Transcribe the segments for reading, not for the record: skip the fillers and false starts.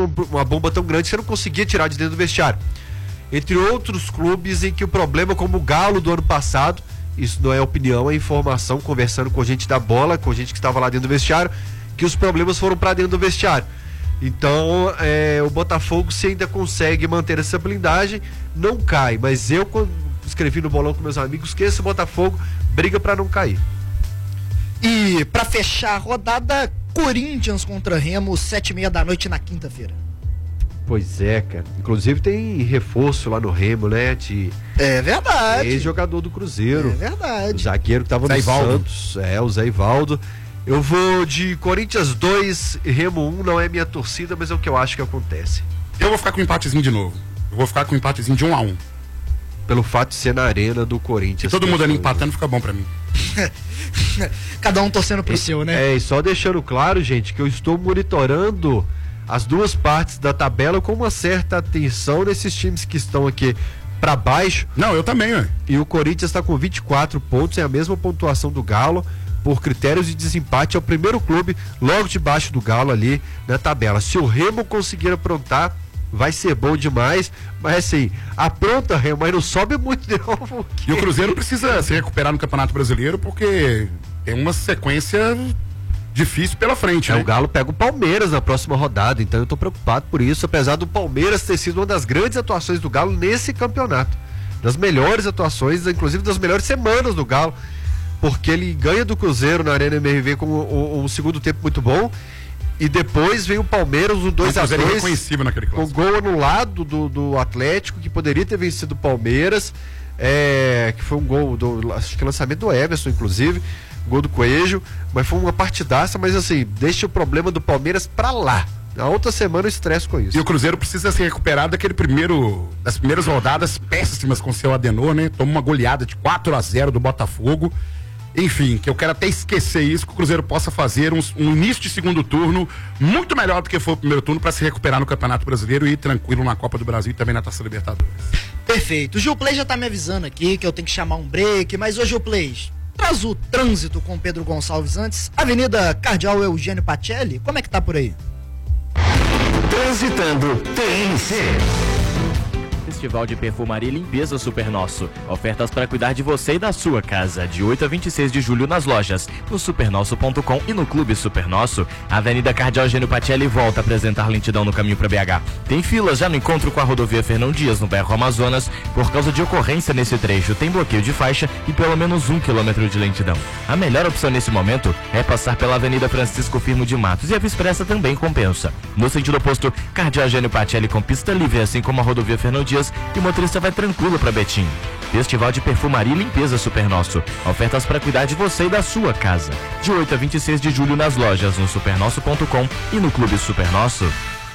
uma bomba tão grande que você não conseguia tirar de dentro do vestiário. Entre outros clubes em que o problema, como o Galo do ano passado, isso não é opinião, é informação, conversando com gente da bola, com gente que estava lá dentro do vestiário, que os problemas foram para dentro do vestiário. Então, o Botafogo, se ainda consegue manter essa blindagem, não cai. Mas eu, quando escrevi no bolão com meus amigos, que esse Botafogo briga para não cair. E para fechar a rodada, Corinthians contra Remo, 7h30 da noite na quinta-feira. Pois é, cara. Inclusive tem reforço lá no Remo, né? É verdade. Ex-jogador do Cruzeiro. É verdade. O zagueiro que tava no Santos. O Zé Ivaldo. Eu vou de Corinthians 2, Remo 1, não é minha torcida, mas é o que eu acho que acontece. Eu vou ficar com um empatezinho de novo. Eu vou ficar com um empatezinho de 1-1. Pelo fato de ser na arena do Corinthians. Se todo mundo ali empatando, fica bom pra mim. Cada um torcendo pro seu, né? E só deixando claro, gente, que eu estou monitorando as duas partes da tabela com uma certa atenção nesses times que estão aqui pra baixo. Não, eu também, ué. E o Corinthians está com 24 pontos, é a mesma pontuação do Galo. Por critérios de desempate, é o primeiro clube logo debaixo do Galo ali na tabela. Se o Remo conseguir aprontar, vai ser bom demais, mas assim, apronta, Remo, mas não sobe muito de novo. E o Cruzeiro precisa se recuperar no Campeonato Brasileiro, porque tem uma sequência difícil pela frente, né? O Galo pega o Palmeiras na próxima rodada, então eu tô preocupado por isso, apesar do Palmeiras ter sido uma das grandes atuações do Galo nesse campeonato. Das melhores atuações, inclusive das melhores semanas do Galo, porque ele ganha do Cruzeiro na Arena MRV com um segundo tempo muito bom, e depois vem o Palmeiras no 2-2 com gol anulado do Atlético, que poderia ter vencido o Palmeiras, que foi um gol acho que lançamento do Everson, inclusive, gol do Coelho, mas foi uma partidaça, mas assim, deixa o problema do Palmeiras pra lá. Na outra semana eu estresso com isso. E o Cruzeiro precisa se recuperar das primeiras rodadas péssimas com o seu Adenor, né? Toma uma goleada de 4-0 do Botafogo. Enfim, que eu quero até esquecer isso, que o Cruzeiro possa fazer um início de segundo turno muito melhor do que foi o primeiro turno para se recuperar no Campeonato Brasileiro e ir tranquilo na Copa do Brasil e também na Taça Libertadores. Perfeito. O Gilplay já tá me avisando aqui que eu tenho que chamar um break, mas ô Gilplay, traz o trânsito com Pedro Gonçalves antes. Avenida Cardeal Eugênio Pacelli, como é que tá por aí? Transitando TNC. Festival de Perfumaria e Limpeza Super Nosso. Ofertas para cuidar de você e da sua casa. De 8 a 26 de julho nas lojas, no supernosso.com e no Clube Super Nosso. A Avenida Cardeal Eugênio Pacelli volta a apresentar lentidão no caminho para BH. Tem filas já no encontro com a rodovia Fernão Dias, no bairro Amazonas. Por causa de ocorrência nesse trecho, tem bloqueio de faixa e pelo menos 1 quilômetro de lentidão. A melhor opção nesse momento é passar pela Avenida Francisco Firmo de Matos, e a Via Expressa também compensa. No sentido oposto, Cardeal Eugênio Pacelli com pista livre, assim como a rodovia Fernão Dias, e o motorista vai tranquilo para Betim. Festival de Perfumaria e Limpeza Super Nosso. Ofertas para cuidar de você e da sua casa. De 8 a 26 de julho nas lojas, no supernosso.com e no Clube Super Nosso.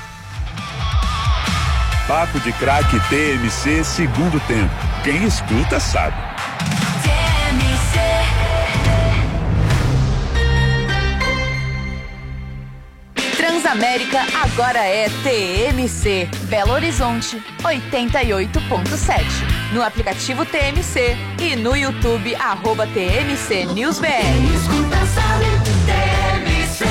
Papo de Craque TMC segundo tempo. Quem escuta sabe. Transamérica agora é TMC. Belo Horizonte 88.7. No aplicativo TMC e no YouTube @TMC News BR. Escuta, sabe, TMC.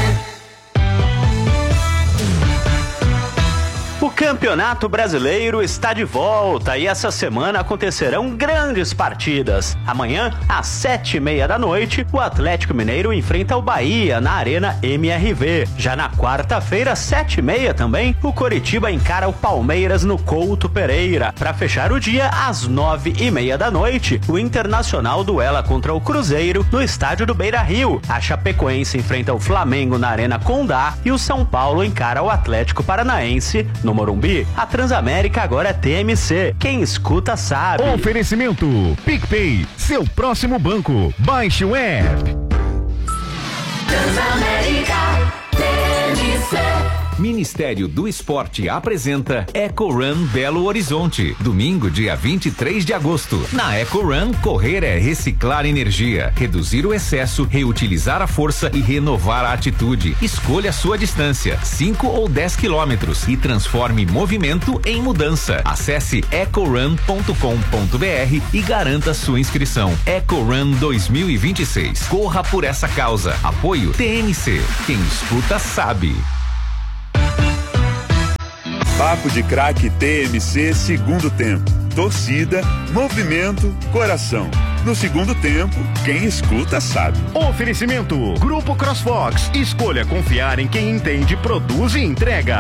O Campeonato Brasileiro está de volta e essa semana acontecerão grandes partidas. Amanhã, às 7h30 da noite, o Atlético Mineiro enfrenta o Bahia na Arena MRV. Já na quarta-feira, 7h30 também, o Coritiba encara o Palmeiras no Couto Pereira. Para fechar o dia, às 9h30 da noite, o Internacional duela contra o Cruzeiro no estádio do Beira-Rio. A Chapecoense enfrenta o Flamengo na Arena Condá e o São Paulo encara o Atlético Paranaense no Morumbi. A Transamérica agora é TMC. Quem escuta sabe. Oferecimento PicPay, seu próximo banco. Baixe o app. Transamérica TMC. Ministério do Esporte apresenta Eco Run Belo Horizonte, domingo, dia 23 de agosto. Na Eco Run, correr é reciclar energia, reduzir o excesso, reutilizar a força e renovar a atitude. Escolha a sua distância, 5 ou 10 quilômetros, e transforme movimento em mudança. Acesse ecorun.com.br e garanta sua inscrição. Eco Run 2026. Corra por essa causa. Apoio TNC. Quem escuta sabe. Papo de Craque TMC segundo tempo. Torcida, movimento, coração. No segundo tempo, quem escuta sabe. Oferecimento Grupo CrossFox. Escolha confiar em quem entende, produz e entrega.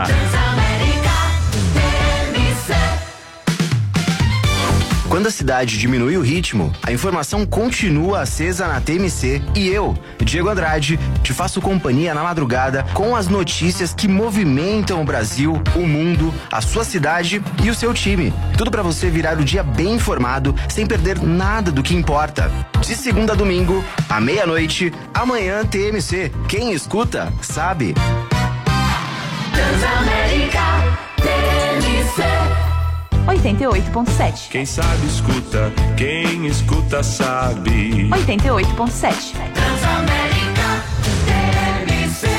Quando a cidade diminui o ritmo, a informação continua acesa na TMC e eu, Diego Andrade, te faço companhia na madrugada com as notícias que movimentam o Brasil, o mundo, a sua cidade e o seu time. Tudo para você virar o dia bem informado, sem perder nada do que importa. De segunda a domingo, à meia-noite, amanhã TMC. Quem escuta, sabe. Transamérica TMC 88.7. Quem sabe escuta, quem escuta sabe. 88.7. Transamérica TMC.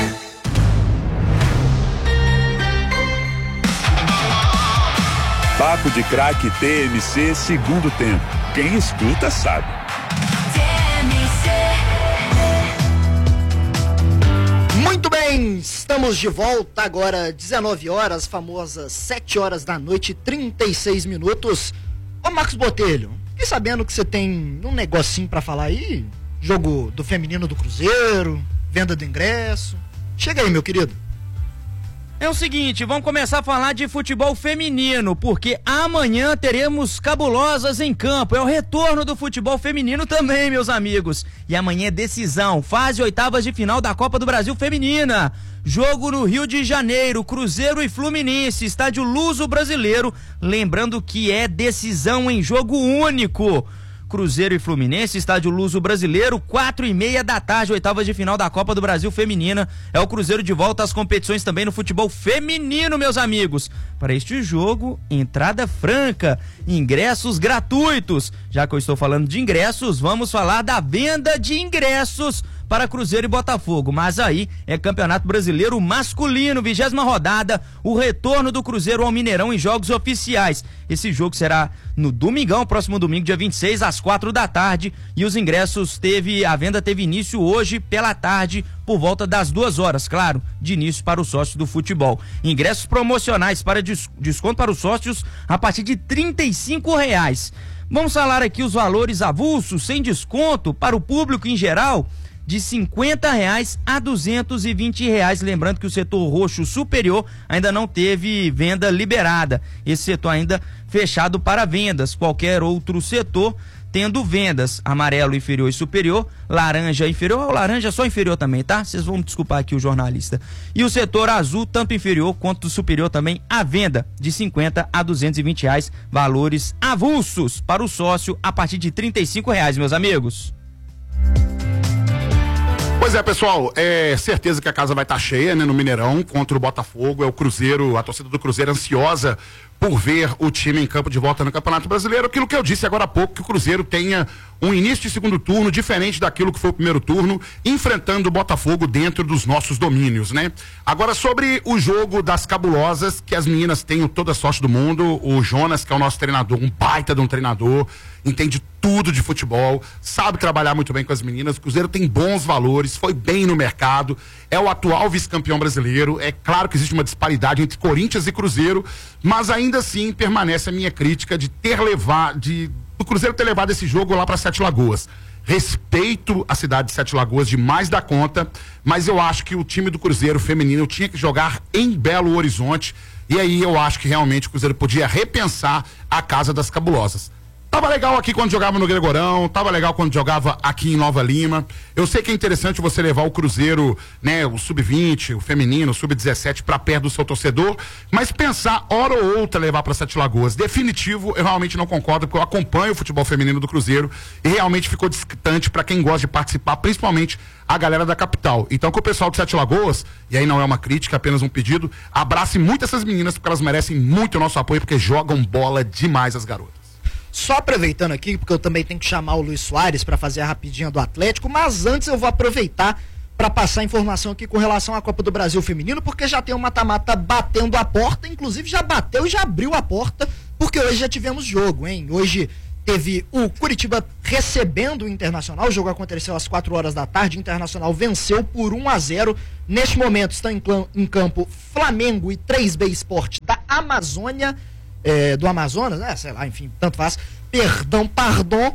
Papo de Craque TMC segundo tempo. Quem escuta sabe. Muito bem, estamos de volta agora, 19 horas, famosas 7 horas da noite, 36 minutos. Ô Marcos Botelho, fiquei sabendo que você tem um negocinho pra falar aí, jogo do feminino do Cruzeiro, venda do ingresso. Chega aí, meu querido. É o seguinte, vamos começar a falar de futebol feminino, porque amanhã teremos cabulosas em campo. É o retorno do futebol feminino também, meus amigos. E amanhã é decisão, fase oitavas de final da Copa do Brasil Feminina. Jogo no Rio de Janeiro, Cruzeiro e Fluminense, estádio Luso Brasileiro. Lembrando que é decisão em jogo único. Cruzeiro e Fluminense, estádio Luso Brasileiro, 4:30 da tarde, oitavas de final da Copa do Brasil Feminina. É o Cruzeiro de volta às competições também no futebol feminino, meus amigos. Para este jogo, entrada franca, ingressos gratuitos. Já que eu estou falando de ingressos, vamos falar da venda de ingressos para Cruzeiro e Botafogo, mas aí é Campeonato Brasileiro Masculino, 20ª rodada, o retorno do Cruzeiro ao Mineirão em jogos oficiais. Esse jogo será no domingão, próximo domingo, dia 26, às 4 da tarde, e os ingressos a venda teve início hoje pela tarde, por volta das 2 horas, claro, de início para os sócios do futebol. Ingressos promocionais para desconto para os sócios a partir de R$35. Vamos falar aqui os valores avulsos, sem desconto, para o público em geral, de R$50 a R$220. Lembrando que o setor roxo superior ainda não teve venda liberada. Esse setor ainda fechado para vendas. Qualquer outro setor tendo vendas. Amarelo inferior e superior, laranja inferior, ou laranja só inferior também, tá? Vocês vão desculpar aqui o jornalista. E o setor azul, tanto inferior quanto superior também, à venda de R$50 a R$220. Valores avulsos para o sócio a partir de R$35, meus amigos. Pois é, pessoal, é certeza que a casa vai estar cheia, né, no Mineirão, contra o Botafogo. É o Cruzeiro, a torcida do Cruzeiro ansiosa por ver o time em campo de volta no Campeonato Brasileiro. Aquilo que eu disse agora há pouco, que o Cruzeiro tenha um início de segundo turno diferente daquilo que foi o primeiro turno, enfrentando o Botafogo dentro dos nossos domínios, né? Agora, sobre o jogo das cabulosas, que as meninas têm toda a sorte do mundo. O Jonas, que é o nosso treinador, um baita de um treinador, entende tudo de futebol, sabe trabalhar muito bem com as meninas. O Cruzeiro tem bons valores, foi bem no mercado, é o atual vice-campeão brasileiro. É claro que existe uma disparidade entre Corinthians e Cruzeiro, mas ainda assim permanece a minha crítica de o Cruzeiro ter levado esse jogo lá para Sete Lagoas. Respeito a cidade de Sete Lagoas demais da conta, mas eu acho que o time do Cruzeiro feminino tinha que jogar em Belo Horizonte, e aí eu acho que realmente o Cruzeiro podia repensar a Casa das Cabulosas. Tava legal aqui quando jogava no Gregorão, tava legal quando jogava aqui em Nova Lima. Eu sei que é interessante você levar o Cruzeiro, né, o sub-20, o feminino, o sub-17 pra perto do seu torcedor, mas pensar hora ou outra levar pra Sete Lagoas. Definitivo, eu realmente não concordo, porque eu acompanho o futebol feminino do Cruzeiro e realmente ficou distante pra quem gosta de participar, principalmente a galera da capital. Então, que o pessoal de Sete Lagoas, e aí não é uma crítica, é apenas um pedido, abrace muito essas meninas, porque elas merecem muito o nosso apoio, porque jogam bola demais as garotas. Só aproveitando aqui, porque eu também tenho que chamar o Luiz Soares para fazer a rapidinha do Atlético, mas antes eu vou aproveitar para passar informação aqui com relação à Copa do Brasil Feminino, porque já tem o mata-mata batendo a porta, inclusive já bateu e já abriu a porta, porque hoje já tivemos jogo, hein? Hoje teve o Curitiba recebendo o Internacional, o jogo aconteceu às 4 horas da tarde, o Internacional venceu por 1-0. Neste momento estão em campo Flamengo e 3B Sport da Amazônia, do Amazonas, né? Sei lá, enfim, tanto faz. Pardon.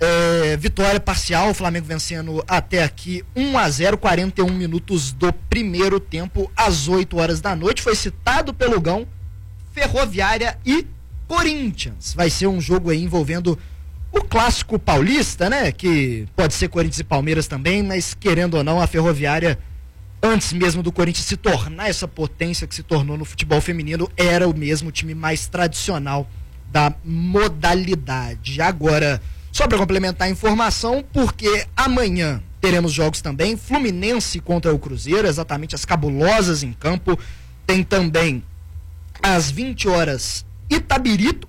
Vitória parcial, o Flamengo vencendo até aqui 1-0, 41 minutos do primeiro tempo, às 8 horas da noite. Foi citado pelo Gão, Ferroviária e Corinthians. Vai ser um jogo aí envolvendo o clássico paulista, né? Que pode ser Corinthians e Palmeiras também, mas querendo ou não, a Ferroviária, antes mesmo do Corinthians se tornar essa potência que se tornou no futebol feminino, era o mesmo time mais tradicional da modalidade. Agora, só para complementar a informação, porque amanhã teremos jogos também, Fluminense contra o Cruzeiro, exatamente as cabulosas em campo. Tem também às 20 horas Itabirito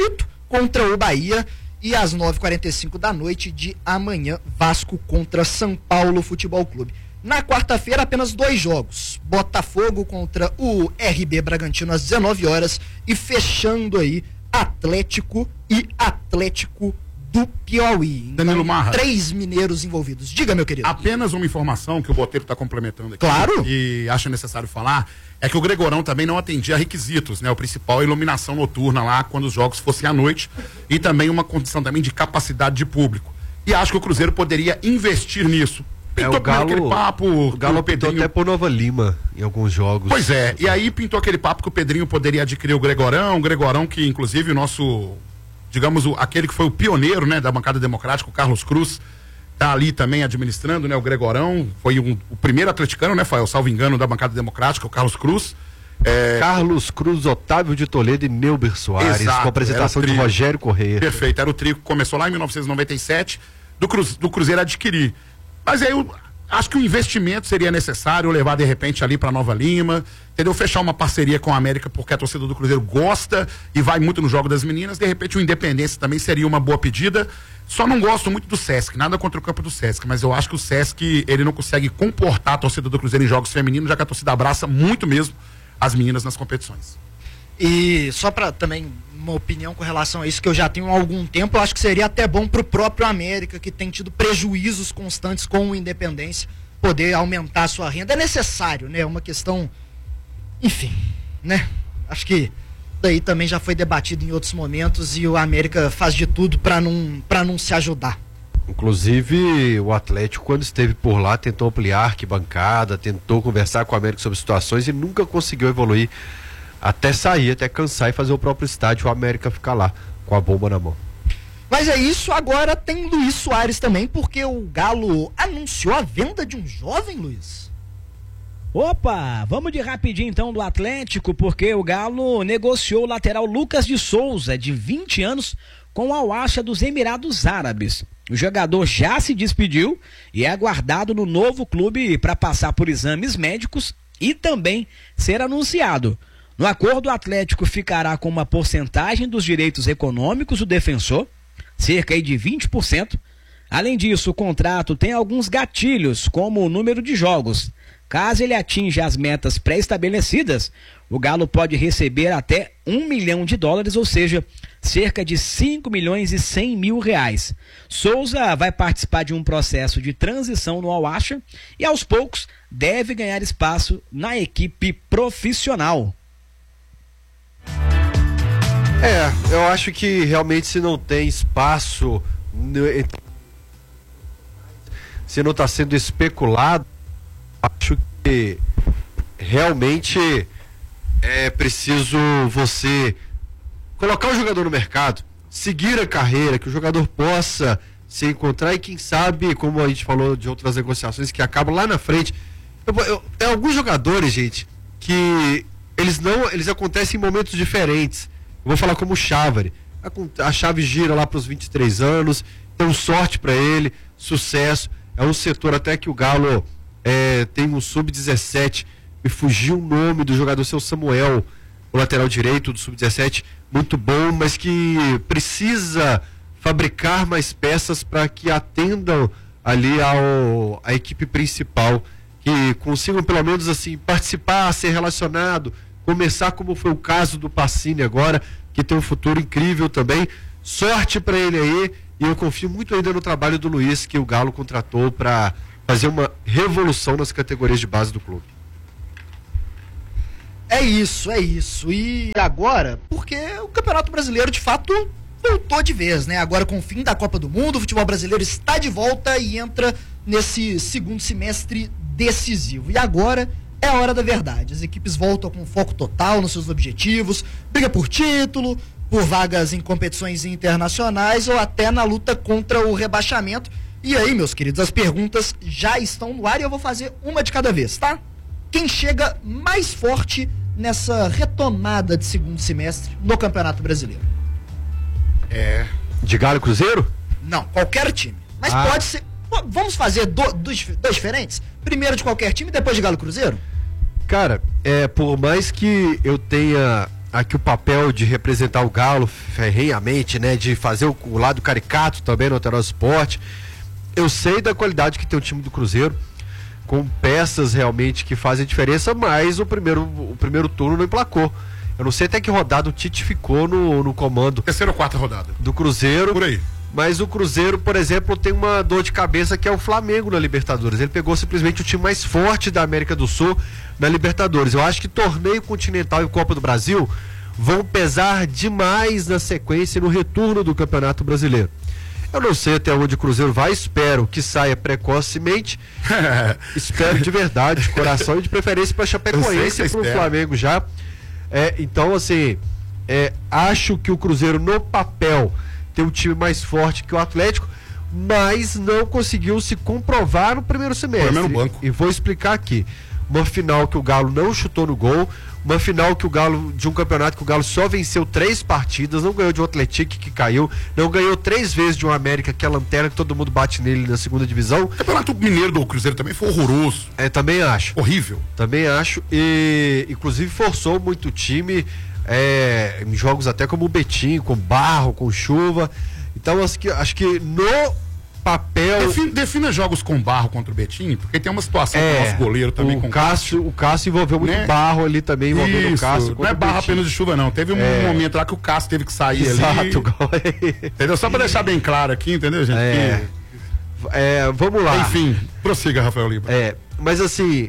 contra o Bahia, e às 9h45 da noite de amanhã, Vasco contra São Paulo Futebol Clube. Na quarta-feira, apenas 2 jogos, Botafogo contra o RB Bragantino às 19 horas e fechando aí Atlético e Atlético do Piauí. Então, Danilo Marra, 3 mineiros envolvidos. Diga, meu querido. Apenas uma informação que o Boteiro está complementando aqui. Claro. E acha necessário falar, é que o Gregorão também não atendia requisitos, né? O principal é a iluminação noturna lá, quando os jogos fossem à noite, e também uma condição também de capacidade de público. E acho que o Cruzeiro poderia investir nisso. Pintou o Galo, aquele papo, o Galo Pedrinho pintou até por Nova Lima em alguns jogos. Pois é, e aí pintou aquele papo que o Pedrinho poderia adquirir o Gregorão que inclusive o nosso, digamos, aquele que foi o pioneiro, né, da bancada democrática, o Carlos Cruz, tá ali também administrando, né, o Gregorão, foi o primeiro atleticano, né, Fael, salvo engano, da bancada democrática, o Carlos Cruz. Carlos Cruz, Otávio de Toledo e Neuber Soares, exato, com a apresentação de Rogério Corrêa. Perfeito, era o trio que começou lá em 1997, do Cruzeiro adquirir. Mas aí eu acho que o investimento seria necessário, levar de repente ali para Nova Lima, entendeu? Fechar uma parceria com a América, porque a torcida do Cruzeiro gosta e vai muito no jogo das meninas. De repente o Independência também seria uma boa pedida. Só não gosto muito do Sesc, nada contra o campo do Sesc, mas eu acho que o Sesc, ele não consegue comportar a torcida do Cruzeiro em jogos femininos, já que a torcida abraça muito mesmo as meninas nas competições. E só para também uma opinião com relação a isso, que eu já tenho há algum tempo, eu acho que seria até bom pro próprio América, que tem tido prejuízos constantes com o Independência, poder aumentar a sua renda. É necessário, né? É uma questão, enfim, né? Acho que daí também já foi debatido em outros momentos e o América faz de tudo para não se ajudar. Inclusive, o Atlético, quando esteve por lá, tentou ampliar a arquibancada, tentou conversar com o América sobre situações e nunca conseguiu evoluir até sair, até cansar e fazer o próprio estádio, o América ficar lá com a bomba na mão. Mas é isso, agora tem Luiz Soares também, porque o Galo anunciou a venda de um jovem, Luiz. Opa, vamos de rapidinho então do Atlético, porque o Galo negociou o lateral Lucas de Souza, de 20 anos, com o Al-Ahly dos Emirados Árabes. O jogador já se despediu e é aguardado no novo clube para passar por exames médicos e também ser anunciado. No acordo, o Atlético ficará com uma porcentagem dos direitos econômicos do defensor, cerca de 20%. Além disso, o contrato tem alguns gatilhos, como o número de jogos. Caso ele atinja as metas pré-estabelecidas, o Galo pode receber até $1 milhão, ou seja, cerca de 5 milhões e 100 mil reais. Souza vai participar de um processo de transição no Al-Ahly e aos poucos deve ganhar espaço na equipe profissional. Eu acho que realmente se não tem espaço, se não está sendo especulado, acho que realmente é preciso você colocar o jogador no mercado, seguir a carreira, que o jogador possa se encontrar e quem sabe, como a gente falou de outras negociações que acabam lá na frente. Tem alguns jogadores, gente, que eles acontecem em momentos diferentes. Eu vou falar como o Chávari. A chave gira lá para os 23 anos, então sorte para ele, sucesso. É um setor até que o Galo tem um sub-17, me fugiu o nome do jogador, seu Samuel, o lateral direito do sub-17, muito bom, mas que precisa fabricar mais peças para que atendam ali a equipe principal, que consigam pelo menos assim participar, ser relacionado, começar como foi o caso do Pacini agora, que tem um futuro incrível também. Sorte para ele aí, e eu confio muito ainda no trabalho do Luiz, que o Galo contratou para fazer uma revolução nas categorias de base do clube. É isso. E agora, porque o Campeonato Brasileiro, de fato, voltou de vez, né? Agora, com o fim da Copa do Mundo, o futebol brasileiro está de volta e entra nesse segundo semestre decisivo. E agora é a hora da verdade. As equipes voltam com foco total nos seus objetivos, briga por título, por vagas em competições internacionais ou até na luta contra o rebaixamento. E aí, meus queridos, as perguntas já estão no ar e eu vou fazer uma de cada vez, tá? Quem chega mais forte nessa retomada de segundo semestre no Campeonato Brasileiro? De Galo e Cruzeiro? Não, qualquer time. Mas pode ser... Vamos fazer dois diferentes? Primeiro de qualquer time e depois de Galo e Cruzeiro? Cara, por mais que eu tenha aqui o papel de representar o Galo ferrenhamente, né? De fazer o lado caricato também no Alterosa Esporte, eu sei da qualidade que tem o time do Cruzeiro, com peças realmente que fazem diferença, mas o primeiro turno não emplacou. Eu não sei até que rodada o Tite ficou no comando. Terceira ou quarta rodada? Do Cruzeiro. Por aí. Mas o Cruzeiro, por exemplo, tem uma dor de cabeça que é o Flamengo na Libertadores. Ele pegou simplesmente o time mais forte da América do Sul na Libertadores. Eu acho que torneio continental e Copa do Brasil vão pesar demais na sequência e no retorno do Campeonato Brasileiro. Eu não sei até onde o Cruzeiro vai, espero que saia precocemente. Espero de verdade, de coração e de preferência para Chapecoense e para o Flamengo já. Então, assim, acho que o Cruzeiro no papel tem um time mais forte que o Atlético, mas não conseguiu se comprovar no primeiro semestre. No banco. E vou explicar aqui. Uma final que o Galo não chutou no gol, uma final que o Galo, de um campeonato que o Galo só venceu 3 partidas, não ganhou de um Atlético que caiu, não ganhou 3 vezes de um América, que é a lanterna que todo mundo bate nele na segunda divisão. O Campeonato Mineiro do Cruzeiro também foi horroroso. Também acho. Horrível. Também acho, e inclusive forçou muito o time, em jogos até como o Betinho, com barro, com chuva. Então acho que no papel... Defina jogos com barro contra o Betinho, porque tem uma situação com o nosso goleiro também. O Cássio envolveu muito barro ali também, envolvendo o Cássio. Não é barro apenas de chuva, não. Teve um momento lá que o Cássio teve que sair ali. Entendeu? Só pra deixar bem claro aqui, entendeu, gente? Vamos lá. Enfim, prossiga, Rafael Lima. Mas assim,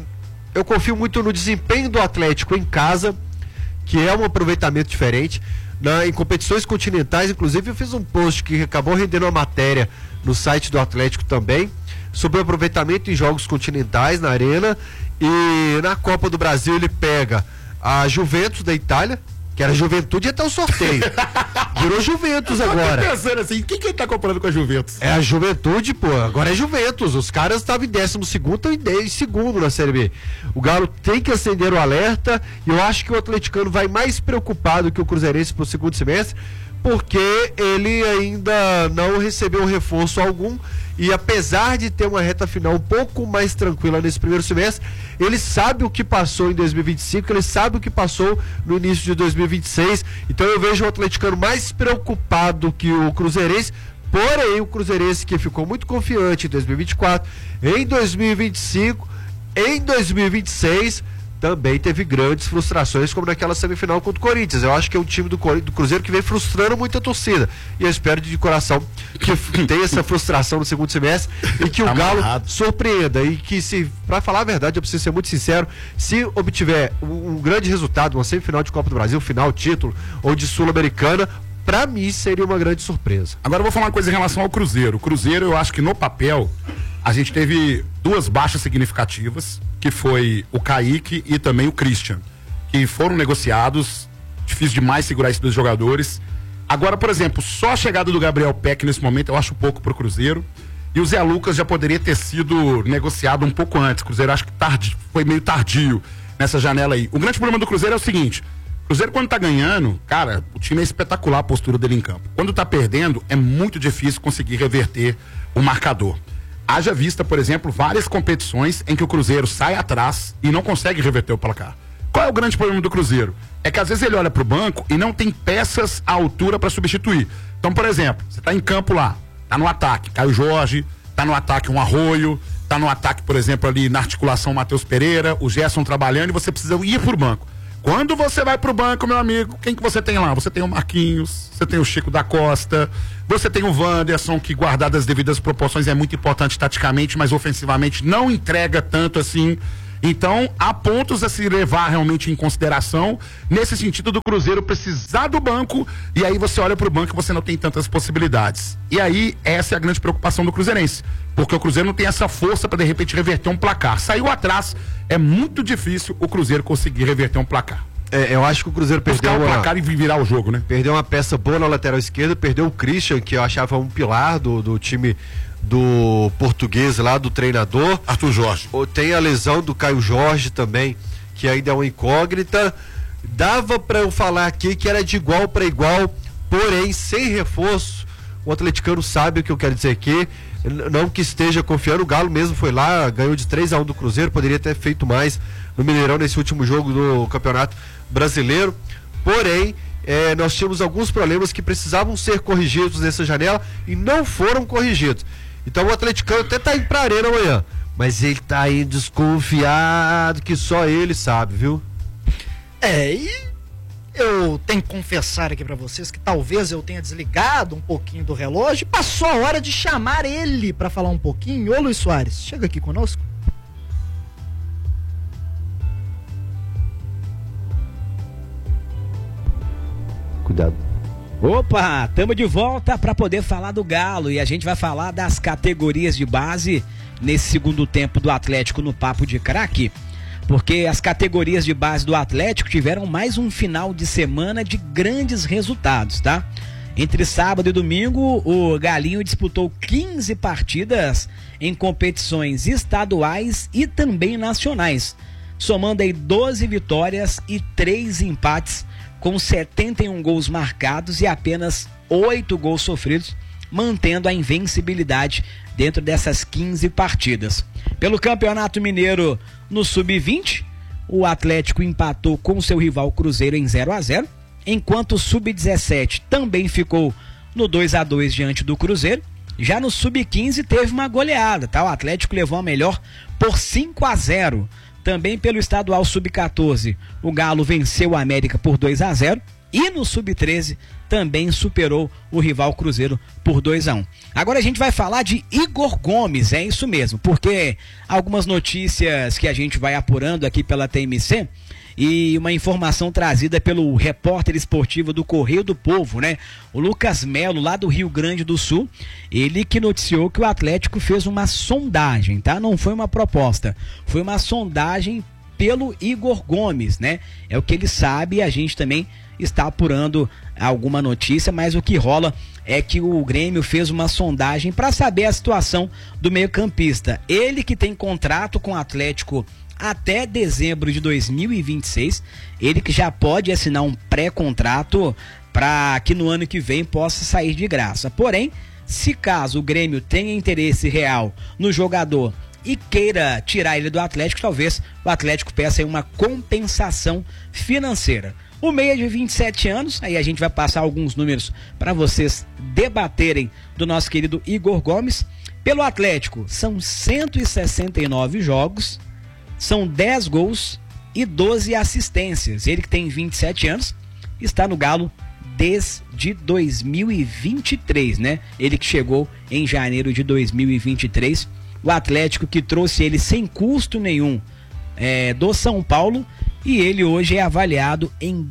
eu confio muito no desempenho do Atlético em casa, que é um aproveitamento diferente. Em competições continentais, inclusive, eu fiz um post que acabou rendendo uma matéria no site do Atlético também, sobre o aproveitamento em jogos continentais na Arena. E na Copa do Brasil ele pega a Juventus da Itália, que era Juventude até o sorteio. Virou Juventus agora. Eu tô pensando assim, quem que ele tá comparando com a Juventus? É a Juventude, pô, agora é Juventus. Os caras estavam em 12º e em segundo na Série B. O Galo tem que acender o alerta, e eu acho que o atleticano vai mais preocupado que o cruzeirense pro segundo semestre, porque ele ainda não recebeu reforço algum, e apesar de ter uma reta final um pouco mais tranquila nesse primeiro semestre, ele sabe o que passou em 2025, ele sabe o que passou no início de 2026, então eu vejo o atleticano mais preocupado que o cruzeirense. Porém, o cruzeirense, que ficou muito confiante em 2024, em 2025, em 2026, também teve grandes frustrações, como naquela semifinal contra o Corinthians. Eu acho que é um time do Cruzeiro que vem frustrando muito a torcida, e eu espero de coração que tenha essa frustração no segundo semestre e que o Galo surpreenda, e que, se, pra falar a verdade, eu preciso ser muito sincero, se obtiver um grande resultado, uma semifinal de Copa do Brasil, final, título, ou de Sul-Americana, pra mim seria uma grande surpresa. Agora eu vou falar uma coisa em relação ao Cruzeiro. O Cruzeiro, eu acho que no papel a gente teve 2 baixas significativas, que foi o Kaique e também o Christian, que foram negociados. Difícil demais segurar esses 2 jogadores. Agora, por exemplo, só a chegada do Gabriel Peck nesse momento eu acho pouco pro Cruzeiro, e o Zé Lucas já poderia ter sido negociado um pouco antes. O Cruzeiro acho que foi meio tardio nessa janela aí. O grande problema do Cruzeiro é o seguinte: o Cruzeiro, quando tá ganhando, cara, o time é espetacular, a postura dele em campo. Quando tá perdendo, é muito difícil conseguir reverter o marcador. Haja vista, por exemplo, várias competições em que o Cruzeiro sai atrás e não consegue reverter o placar. Qual é o grande problema do Cruzeiro? É que às vezes ele olha pro banco e não tem peças à altura para substituir. Então, por exemplo, você tá em campo lá, tá no ataque Caio Jorge, tá no ataque um Arroio, tá no ataque, por exemplo, ali na articulação Matheus Pereira, o Gerson trabalhando, e você precisa ir pro banco. Quando você vai pro banco, meu amigo, quem que você tem lá? Você tem o Marquinhos, você tem o Chico da Costa, você tem o Wanderson, que, guardado as devidas proporções, é muito importante taticamente, mas ofensivamente não entrega tanto assim. Então, há pontos a se levar realmente em consideração, nesse sentido do Cruzeiro precisar do banco, e aí você olha pro banco e você não tem tantas possibilidades. E aí, essa é a grande preocupação do cruzeirense, porque o Cruzeiro não tem essa força para de repente reverter um placar. Saiu atrás, é muito difícil o Cruzeiro conseguir reverter um placar. Eu acho que o Cruzeiro perdeu o placar e virar o jogo, né? Perdeu uma peça boa na lateral esquerda, perdeu o Christian, que eu achava um pilar do time do português lá, do treinador. Arthur Jorge. Tem a lesão do Caio Jorge também, que ainda é uma incógnita. Dava pra eu falar aqui que era de igual para igual, porém sem reforço. O atleticano sabe o que eu quero dizer aqui, não que esteja confiando. O Galo mesmo foi lá, ganhou de 3-1 do Cruzeiro, poderia ter feito mais no Mineirão nesse último jogo do Campeonato Brasileiro, porém nós tínhamos alguns problemas que precisavam ser corrigidos nessa janela e não foram corrigidos. Então o atleticano até tá indo pra arena amanhã, mas ele tá aí desconfiado que só ele sabe, viu? E eu tenho que confessar aqui pra vocês que talvez eu tenha desligado um pouquinho do relógio e passou a hora de chamar ele pra falar um pouquinho. Ô Luiz Soares, chega aqui conosco. Cuidado. Opa, estamos de volta para poder falar do Galo e a gente vai falar das categorias de base nesse segundo tempo do Atlético no Papo de Craque, porque as categorias de base do Atlético tiveram mais um final de semana de grandes resultados, tá? Entre sábado e domingo, o Galinho disputou 15 partidas em competições estaduais e também nacionais, somando aí 12 vitórias e 3 empates, com 71 gols marcados e apenas 8 gols sofridos, mantendo a invencibilidade dentro dessas 15 partidas. Pelo Campeonato Mineiro, no Sub-20, o Atlético empatou com seu rival Cruzeiro em 0-0, enquanto o Sub-17 também ficou no 2-2 diante do Cruzeiro. Já no Sub-15 teve uma goleada, tá? O Atlético levou a melhor por 5-0. Também pelo estadual Sub-14, o Galo venceu o América por 2-0 e no Sub-13 também superou o rival Cruzeiro por 2-1. Agora a gente vai falar de Igor Gomes, é isso mesmo, porque algumas notícias que a gente vai apurando aqui pela TMC e uma informação trazida pelo repórter esportivo do Correio do Povo, né? O Lucas Melo, lá do Rio Grande do Sul, ele que noticiou que o Atlético fez uma sondagem, tá? Não foi uma proposta, foi uma sondagem pelo Igor Gomes, né? É o que ele sabe e a gente também está apurando alguma notícia, mas o que rola é que o Grêmio fez uma sondagem para saber a situação do meio-campista. Ele que tem contrato com o Atlético até dezembro de 2026, ele que já pode assinar um pré-contrato para que no ano que vem possa sair de graça. Porém, se caso o Grêmio tenha interesse real no jogador e queira tirar ele do Atlético, talvez o Atlético peça aí uma compensação financeira. O meia de 27 anos, aí a gente vai passar alguns números para vocês debaterem do nosso querido Igor Gomes. Pelo Atlético, são 169 jogos, são 10 gols e 12 assistências. Ele que tem 27 anos, está no Galo desde 2023, né? Ele que chegou em janeiro de 2023. O Atlético que trouxe ele sem custo nenhum do São Paulo, e ele hoje é avaliado em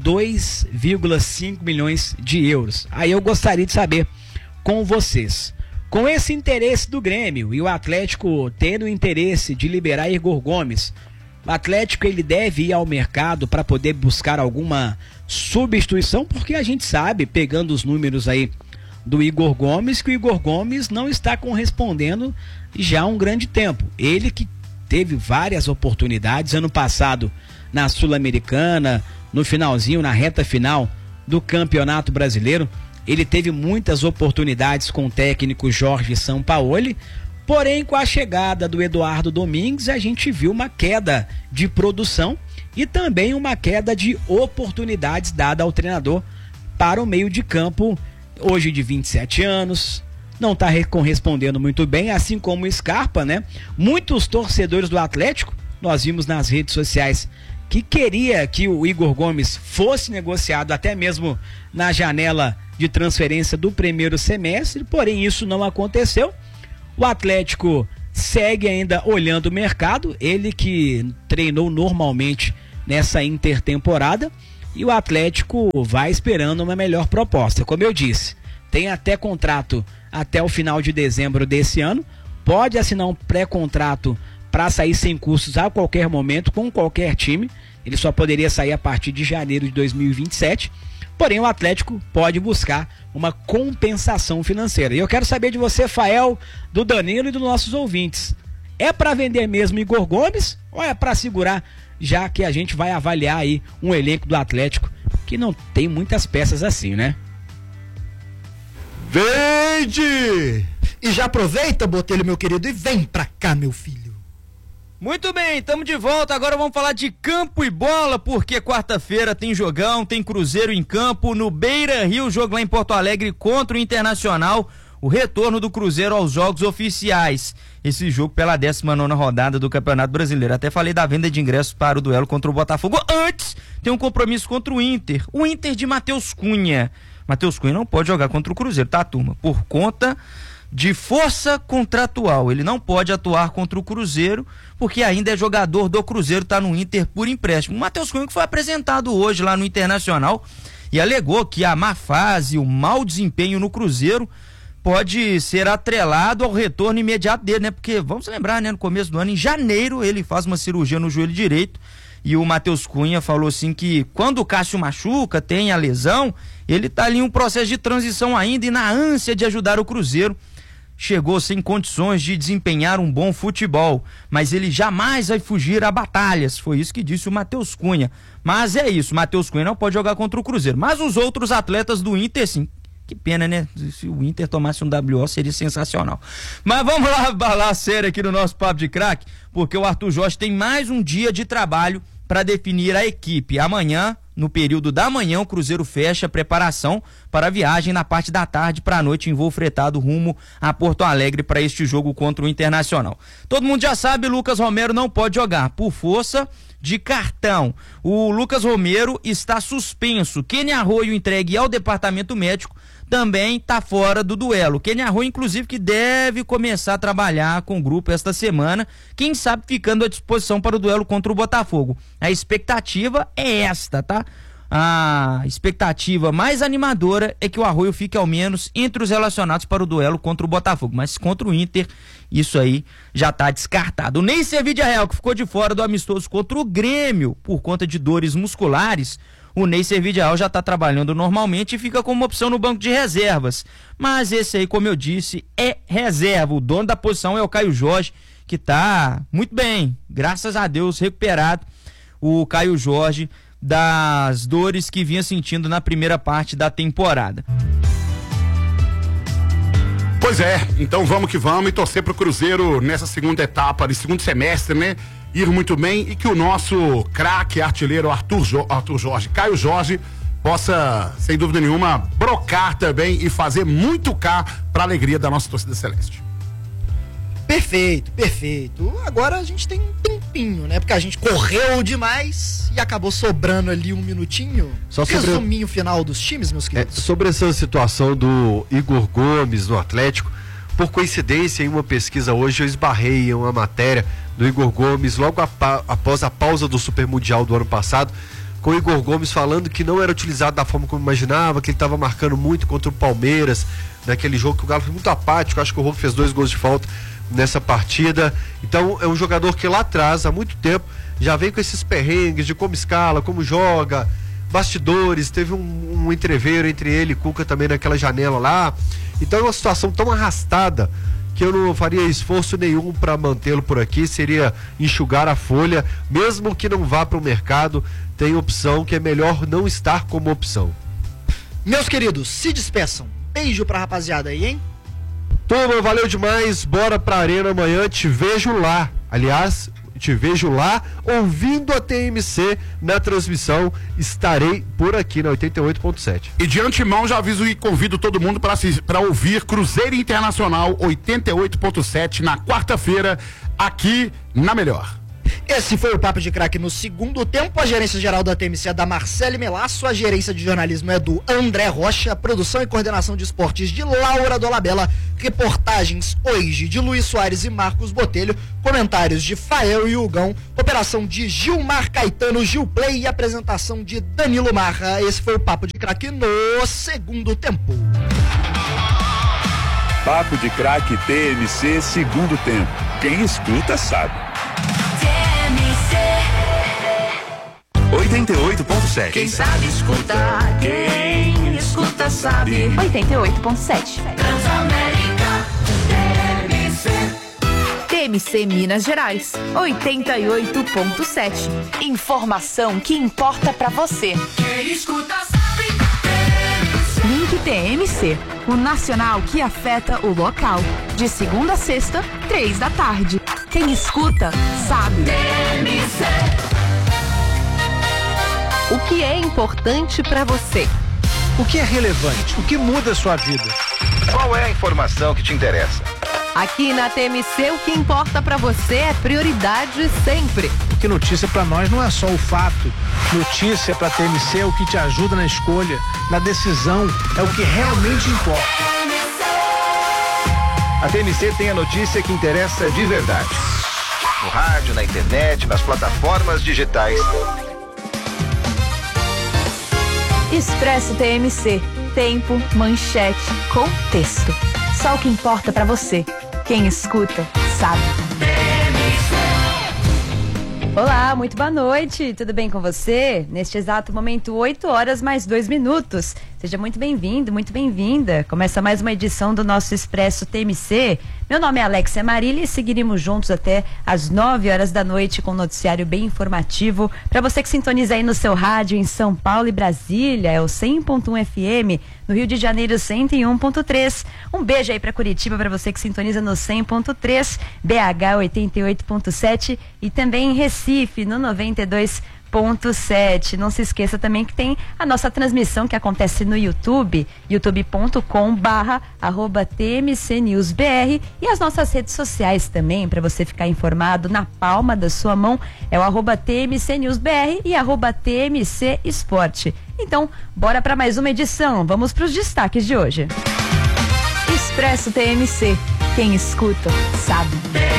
2,5 milhões de euros. Aí eu gostaria de saber com vocês, com esse interesse do Grêmio e o Atlético tendo o interesse de liberar Igor Gomes, o Atlético ele deve ir ao mercado para poder buscar alguma substituição, porque a gente sabe, pegando os números aí do Igor Gomes, que o Igor Gomes não está correspondendo já há um grande tempo. Ele que teve várias oportunidades ano passado na Sul-Americana, no finalzinho, na reta final do Campeonato Brasileiro. Ele teve muitas oportunidades com o técnico Jorge Sampaoli, porém com a chegada do Eduardo Domingues a gente viu uma queda de produção e também uma queda de oportunidades dada ao treinador para o meio de campo, hoje de 27 anos, não está correspondendo muito bem, assim como o Scarpa, né? Muitos torcedores do Atlético, nós vimos nas redes sociais, que queria que o Igor Gomes fosse negociado até mesmo na janela de transferência do primeiro semestre, porém isso não aconteceu. O Atlético segue ainda olhando o mercado, ele que treinou normalmente nessa intertemporada, e o Atlético vai esperando uma melhor proposta. Como eu disse, tem até contrato até o final de dezembro desse ano, pode assinar um pré-contrato para sair sem custos a qualquer momento, com qualquer time. Ele só poderia sair a partir de janeiro de 2027, porém o Atlético pode buscar uma compensação financeira. E eu quero saber de você, Fael, do Danilo e dos nossos ouvintes, é para vender mesmo Igor Gomes ou é para segurar, já que a gente vai avaliar aí um elenco do Atlético que não tem muitas peças assim, né? Vende! E já aproveita, Botelho, meu querido, e vem pra cá, meu filho. Muito bem, estamos de volta. Agora vamos falar de campo e bola, porque quarta-feira tem jogão, tem Cruzeiro em campo no Beira-Rio, jogo lá em Porto Alegre contra o Internacional, o retorno do Cruzeiro aos jogos oficiais. Esse jogo pela 19ª rodada do Campeonato Brasileiro. Até falei da venda de ingressos para o duelo contra o Botafogo. Antes, tem um compromisso contra o Inter de Matheus Cunha. Matheus Cunha não pode jogar contra o Cruzeiro, tá, turma? Por conta de força contratual. Ele não pode atuar contra o Cruzeiro, porque ainda é jogador do Cruzeiro, tá no Inter por empréstimo. O Matheus Cunha que foi apresentado hoje lá no Internacional e alegou que a má fase, o mau desempenho no Cruzeiro pode ser atrelado ao retorno imediato dele, né? Porque, vamos lembrar, né? No começo do ano, em janeiro, ele faz uma cirurgia no joelho direito. E o Matheus Cunha falou assim que quando o Cássio machuca, tem a lesão, ele tá ali em um processo de transição ainda e na ânsia de ajudar o Cruzeiro. Chegou sem condições de desempenhar um bom futebol, mas ele jamais vai fugir a batalhas. Foi isso que disse o Matheus Cunha. Mas é isso, Matheus Cunha não pode jogar contra o Cruzeiro. Mas os outros atletas do Inter, sim. Que pena, né? Se o Inter tomasse um WO seria sensacional. Mas vamos lá balar sério aqui no nosso Papo de Craque, porque o Arthur Jorge tem mais um dia de trabalho para definir a equipe. Amanhã, no período da manhã, o Cruzeiro fecha a preparação para a viagem na parte da tarde para a noite em voo fretado rumo a Porto Alegre para este jogo contra o Internacional. Todo mundo já sabe, Lucas Romero não pode jogar por força de cartão. O Lucas Romero está suspenso. Kenny Arroio, entregue ao departamento médico, também está fora do duelo. Kenny Arroio, inclusive, que deve começar a trabalhar com o grupo esta semana, quem sabe ficando à disposição para o duelo contra o Botafogo. A expectativa é esta, tá? A expectativa mais animadora é que o Arroio fique ao menos entre os relacionados para o duelo contra o Botafogo, mas contra o Inter, isso aí já está descartado. O Ney Servidiael, que ficou de fora do amistoso contra o Grêmio por conta de dores musculares, o Ney Servidiael já está trabalhando normalmente e fica como opção no banco de reservas. Mas esse aí, como eu disse, é reserva. O dono da posição é o Caio Jorge, que está muito bem, graças a Deus, recuperado. O Caio Jorge das dores que vinha sentindo na primeira parte da temporada. Pois é, então vamos que vamos e torcer pro Cruzeiro nessa segunda etapa, de segundo semestre, né? Ir muito bem e que o nosso craque artilheiro Arthur Jorge, Caio Jorge, possa, sem dúvida nenhuma, brocar também e fazer muito cá pra alegria da nossa torcida celeste. Perfeito, perfeito. Agora a gente tem um tempinho, né? Porque a gente correu demais e acabou sobrando ali um minutinho. Só sobre resuminho final dos times, meus queridos. Sobre essa situação do Igor Gomes no Atlético, por coincidência, em uma pesquisa hoje eu esbarrei em uma matéria do Igor Gomes logo após a pausa do Super Mundial do ano passado, com o Igor Gomes falando que não era utilizado da forma como imaginava, que ele estava marcando muito contra o Palmeiras, naquele jogo que o Galo foi muito apático. Acho que o Roque fez 2 gols de falta nessa partida. Então é um jogador que lá atrás, há muito tempo, já vem com esses perrengues de como escala, como joga, bastidores, teve um entreveiro entre ele e Cuca também naquela janela lá. Então é uma situação tão arrastada que eu não faria esforço nenhum para mantê-lo por aqui, seria enxugar a folha, mesmo que não vá para o mercado, tem opção que é melhor não estar como opção. Meus queridos, se despeçam. Beijo pra rapaziada aí, hein? Turma, valeu demais, bora pra Arena amanhã, te vejo lá. Aliás, te vejo lá ouvindo a TMC na transmissão, estarei por aqui na 88.7. E de antemão já aviso e convido todo mundo para ouvir Cruzeiro Internacional 88.7 na quarta-feira aqui na Melhor. Esse foi o Papo de Craque no segundo tempo. A gerência geral da TMC é da Marcele Melasso, a gerência de jornalismo é do André Rocha, produção e coordenação de esportes de Laura Dolabella, reportagens hoje de Luiz Soares e Marcos Botelho, comentários de Fael e Hugão, operação de Gilmar Caetano, Gilplay e apresentação de Danilo Marra. Esse foi o Papo de Craque no segundo tempo. Papo de Craque TMC segundo tempo. Quem escuta sabe. 88.7. Quem sabe escutar, quem escuta sabe. 88.7. Transamérica TMC. TMC Minas Gerais, 88.7. Informação que importa pra você. Quem escuta sabe. Link TMC, o nacional que afeta o local. De segunda a sexta, 3 da tarde. Quem escuta sabe. TMC. O que é importante para você? O que é relevante? O que muda a sua vida? Qual é a informação que te interessa? Aqui na TMC, o que importa para você é prioridade sempre. Porque notícia para nós não é só o fato. Notícia para TMC é o que te ajuda na escolha, na decisão, é o que realmente importa. A TMC tem a notícia que interessa de verdade. No rádio, na internet, nas plataformas digitais. Expresso TMC. Tempo, manchete, contexto. Só o que importa pra você. Quem escuta, sabe. Olá, muito boa noite. Tudo bem com você? Neste exato momento, 8 horas mais 2 minutos. Seja muito bem-vindo, muito bem-vinda. Começa mais uma edição do nosso Expresso TMC. Meu nome é Alexia Marília e seguiremos juntos até às 9 horas da noite com um noticiário bem informativo. Para você que sintoniza aí no seu rádio em São Paulo e Brasília, é o 100.1 FM, no Rio de Janeiro 101.3. Um beijo aí para Curitiba, para você que sintoniza no 100.3, BH 88.7 e também em Recife no 92.7. Não se esqueça também que tem a nossa transmissão que acontece no YouTube, youtube.com/TMCNewsBR, e as nossas redes sociais também, para você ficar informado na palma da sua mão, é o @TMCNewsBR e @TMC Esporte. Então, bora para mais uma edição. Vamos para os destaques de hoje. Expresso TMC. Quem escuta, sabe.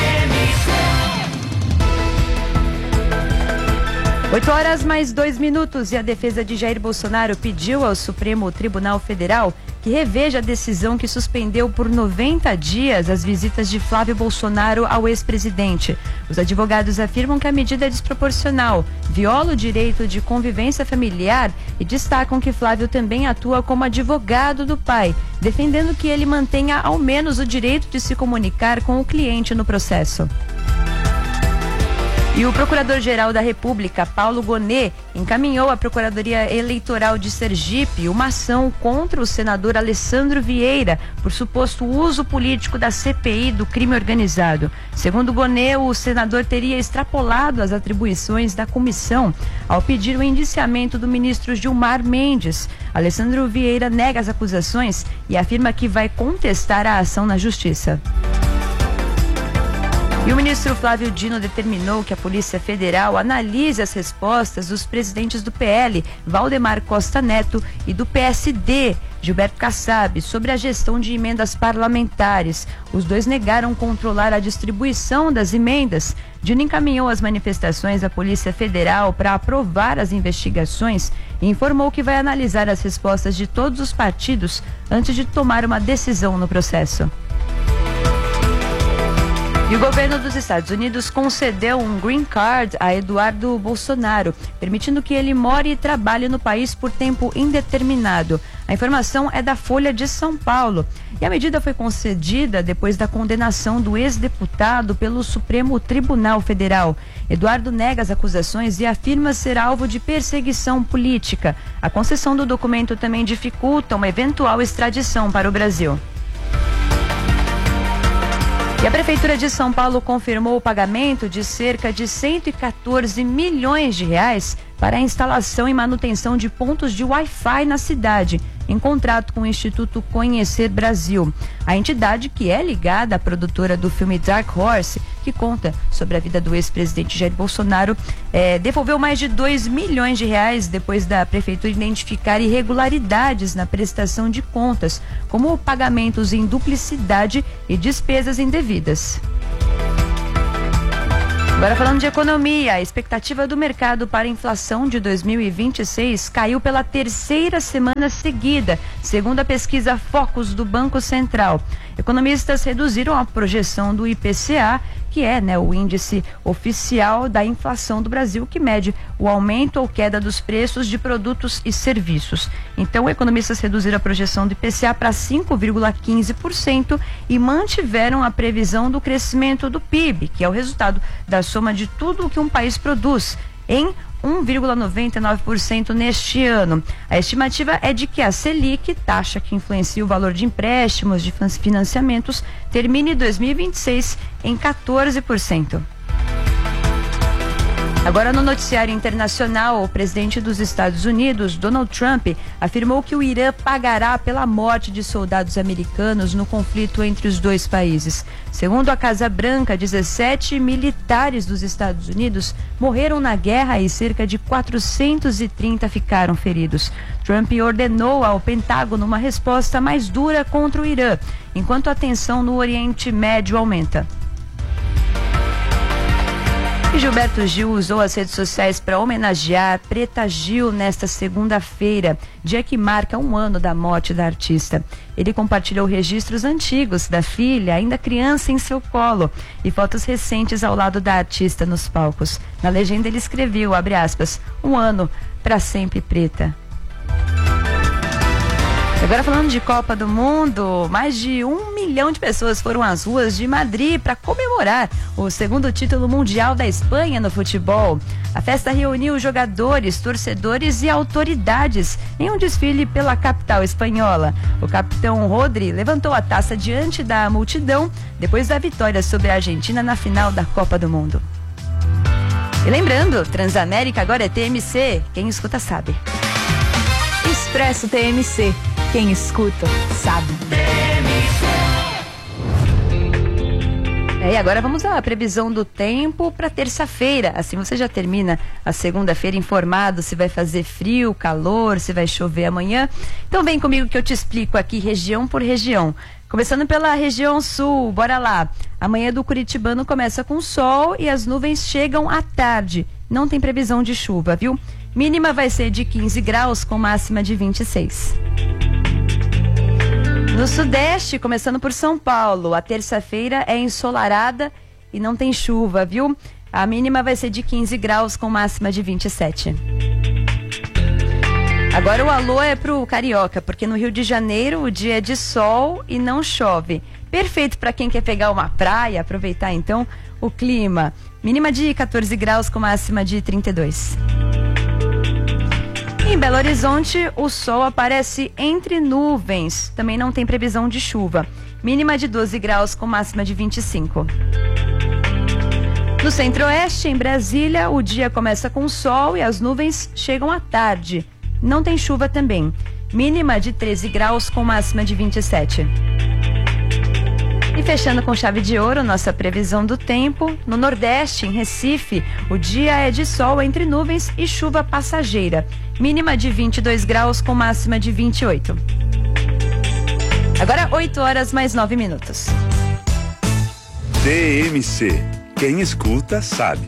8 horas mais 2 minutos e a defesa de Jair Bolsonaro pediu ao Supremo Tribunal Federal que reveja a decisão que suspendeu por 90 dias as visitas de Flávio Bolsonaro ao ex-presidente. Os advogados afirmam que a medida é desproporcional, viola o direito de convivência familiar e destacam que Flávio também atua como advogado do pai, defendendo que ele mantenha ao menos o direito de se comunicar com o cliente no processo. E o Procurador-Geral da República, Paulo Gonet, encaminhou à Procuradoria Eleitoral de Sergipe uma ação contra o senador Alessandro Vieira por suposto uso político da CPI do crime organizado. Segundo Gonet, o senador teria extrapolado as atribuições da comissão ao pedir o indiciamento do ministro Gilmar Mendes. Alessandro Vieira nega as acusações e afirma que vai contestar a ação na Justiça. E o ministro Flávio Dino determinou que a Polícia Federal analise as respostas dos presidentes do PL, Valdemar Costa Neto, e do PSD, Gilberto Kassab, sobre a gestão de emendas parlamentares. Os dois negaram controlar a distribuição das emendas. Dino encaminhou as manifestações à Polícia Federal para aprovar as investigações e informou que vai analisar as respostas de todos os partidos antes de tomar uma decisão no processo. E o governo dos Estados Unidos concedeu um green card a Eduardo Bolsonaro, permitindo que ele more e trabalhe no país por tempo indeterminado. A informação é da Folha de São Paulo. E a medida foi concedida depois da condenação do ex-deputado pelo Supremo Tribunal Federal. Eduardo nega as acusações e afirma ser alvo de perseguição política. A concessão do documento também dificulta uma eventual extradição para o Brasil. E a Prefeitura de São Paulo confirmou o pagamento de cerca de 114 milhões de reais para a instalação e manutenção de pontos de Wi-Fi na cidade, em contrato com o Instituto Conhecer Brasil. A entidade, que é ligada à produtora do filme Dark Horse, que conta sobre a vida do ex-presidente Jair Bolsonaro, devolveu mais de R$2 milhões depois da prefeitura identificar irregularidades na prestação de contas, como pagamentos em duplicidade e despesas indevidas. Agora falando de economia, a expectativa do mercado para a inflação de 2026 caiu pela terceira semana seguida, segundo a pesquisa Focus do Banco Central. Economistas reduziram a projeção do IPCA, que é o índice oficial da inflação do Brasil, que mede o aumento ou queda dos preços de produtos e serviços. Então, economistas reduziram a projeção do IPCA para 5,15% e mantiveram a previsão do crescimento do PIB, que é o resultado da soma de tudo o que um país produz, em 1,99% neste ano. A estimativa é de que a Selic, taxa que influencia o valor de empréstimos de financiamentos, termine 2026 em 14%. Agora, no noticiário internacional, o presidente dos Estados Unidos, Donald Trump, afirmou que o Irã pagará pela morte de soldados americanos no conflito entre os dois países. Segundo a Casa Branca, 17 militares dos Estados Unidos morreram na guerra e cerca de 430 ficaram feridos. Trump ordenou ao Pentágono uma resposta mais dura contra o Irã, enquanto a tensão no Oriente Médio aumenta. E Gilberto Gil usou as redes sociais para homenagear Preta Gil nesta segunda-feira, dia que marca 1 ano da morte da artista. Ele compartilhou registros antigos da filha, ainda criança, em seu colo, e fotos recentes ao lado da artista nos palcos. Na legenda ele escreveu, abre aspas, 1 ano, pra sempre preta. Agora falando de Copa do Mundo, mais de 1 milhão de pessoas foram às ruas de Madrid para comemorar o segundo título mundial da Espanha no futebol. A festa reuniu jogadores, torcedores e autoridades em um desfile pela capital espanhola. O capitão Rodri levantou a taça diante da multidão depois da vitória sobre a Argentina na final da Copa do Mundo. E lembrando, Transamérica agora é TMC, quem escuta sabe. Expresso TMC. Quem escuta, sabe. E agora vamos à previsão do tempo para terça-feira. Assim você já termina a segunda-feira informado se vai fazer frio, calor, se vai chover amanhã. Então vem comigo que eu te explico aqui região por região. Começando pela região sul, bora lá. Amanhã do Curitibano começa com sol e as nuvens chegam à tarde. Não tem previsão de chuva, viu? Mínima vai ser de 15 graus com máxima de 26. No sudeste, começando por São Paulo, a terça-feira é ensolarada e não tem chuva, viu? A mínima vai ser de 15 graus com máxima de 27. Agora o alô é pro carioca, porque no Rio de Janeiro o dia é de sol e não chove. Perfeito para quem quer pegar uma praia, aproveitar então o clima. Mínima de 14 graus com máxima de 32. Em Belo Horizonte, o sol aparece entre nuvens. Também não tem previsão de chuva. Mínima de 12 graus com máxima de 25. No Centro-Oeste, em Brasília, o dia começa com sol e as nuvens chegam à tarde. Não tem chuva também. Mínima de 13 graus com máxima de 27. E fechando com chave de ouro, nossa previsão do tempo. No Nordeste, em Recife, o dia é de sol entre nuvens e chuva passageira. Mínima de 22 graus com máxima de 28. Agora 8 horas mais 9 minutos. TMC. Quem escuta sabe.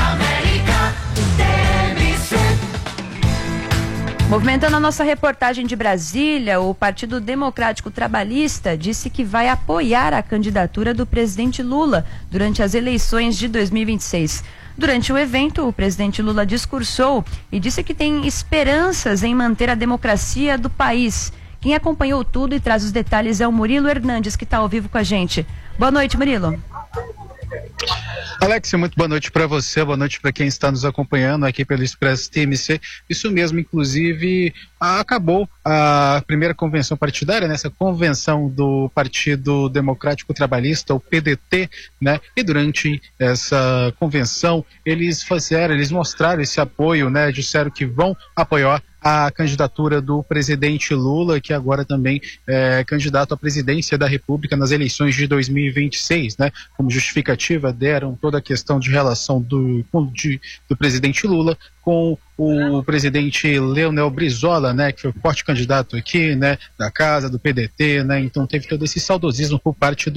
Movimentando a nossa reportagem de Brasília, o Partido Democrático Trabalhista disse que vai apoiar a candidatura do presidente Lula durante as eleições de 2026. Durante o evento, o presidente Lula discursou e disse que tem esperanças em manter a democracia do país. Quem acompanhou tudo e traz os detalhes é o Murilo Hernandes, que está ao vivo com a gente. Boa noite, Murilo. Alex, muito boa noite para você, boa noite para quem está nos acompanhando aqui pelo Expresso TMC. Isso mesmo, inclusive, acabou a primeira convenção partidária, nessa convenção do Partido Democrático Trabalhista, o PDT, né? E durante essa convenção, eles mostraram esse apoio, né? Disseram que vão apoiar a candidatura do presidente Lula, que agora também é candidato à presidência da República nas eleições de 2026, né? Como justificativa deram toda a questão de relação do presidente Lula com o presidente Leonel Brizola, né, que foi o forte candidato aqui, né, da casa, do PDT, né, então teve todo esse saudosismo por parte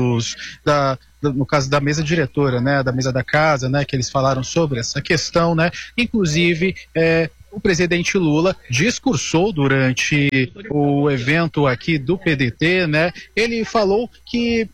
no caso da mesa diretora, né, da mesa da casa, né, que eles falaram sobre essa questão, né, inclusive o presidente Lula discursou durante o evento aqui do PDT, né? Ele falou que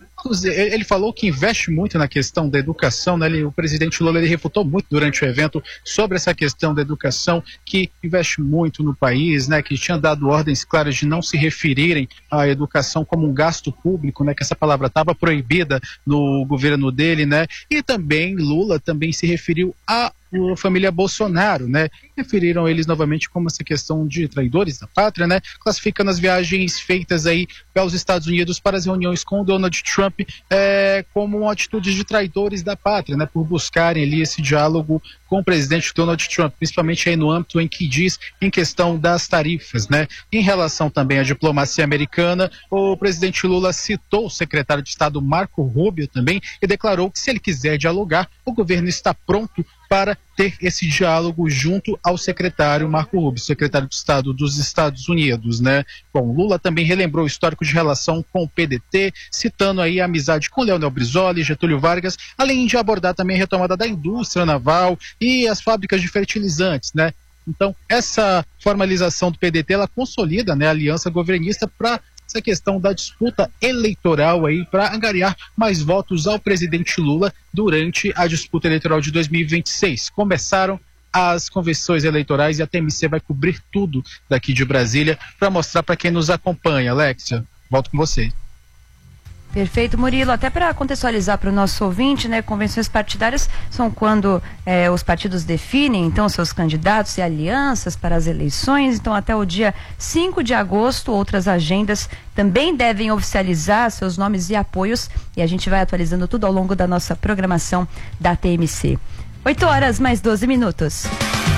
investe muito na questão da educação, né? O presidente Lula refutou muito durante o evento sobre essa questão da educação, que investe muito no país, né? Que tinha dado ordens claras de não se referirem à educação como um gasto público, né? Que essa palavra estava proibida no governo dele, né? E também Lula também se referiu à família Bolsonaro, né? Referiram eles novamente como essa questão de traidores da pátria, né? Classificando as viagens feitas aí aos Estados Unidos para as reuniões com o Donald Trump como atitudes de traidores da pátria, né? Por buscarem ali esse diálogo com o presidente Donald Trump, principalmente aí no âmbito em que diz em questão das tarifas, né? Em relação também à diplomacia americana, o presidente Lula citou o secretário de Estado Marco Rubio também e declarou que se ele quiser dialogar, o governo está pronto para ter esse diálogo junto ao secretário Marco Rubio, secretário de Estado dos Estados Unidos, né? Bom, Lula também relembrou o histórico de relação com o PDT, citando aí a amizade com Leonel Brizola e Getúlio Vargas, além de abordar também a retomada da indústria naval e as fábricas de fertilizantes, né? Então, essa formalização do PDT, ela consolida, né, a aliança governista para essa questão da disputa eleitoral aí, para angariar mais votos ao presidente Lula durante a disputa eleitoral de 2026. Começaram as convenções eleitorais e a TMC vai cobrir tudo daqui de Brasília para mostrar para quem nos acompanha. Alexia, volto com você. Perfeito, Murilo. Até para contextualizar para o nosso ouvinte, né, convenções partidárias são quando os partidos definem, então, seus candidatos e alianças para as eleições. Então, até o dia 5 de agosto, outras agendas também devem oficializar seus nomes e apoios, e a gente vai atualizando tudo ao longo da nossa programação da TMC. 8 horas mais 12 minutos.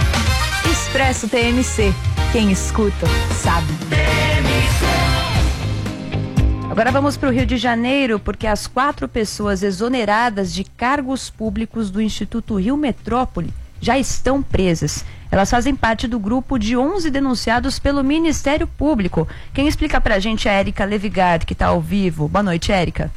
Expresso TMC. Quem escuta, sabe. Agora vamos para o Rio de Janeiro, porque as 4 pessoas exoneradas de cargos públicos do Instituto Rio Metrópole já estão presas. Elas fazem parte do grupo de 11 denunciados pelo Ministério Público. Quem explica para a gente é a Érica Levigard, que está ao vivo. Boa noite, Érica.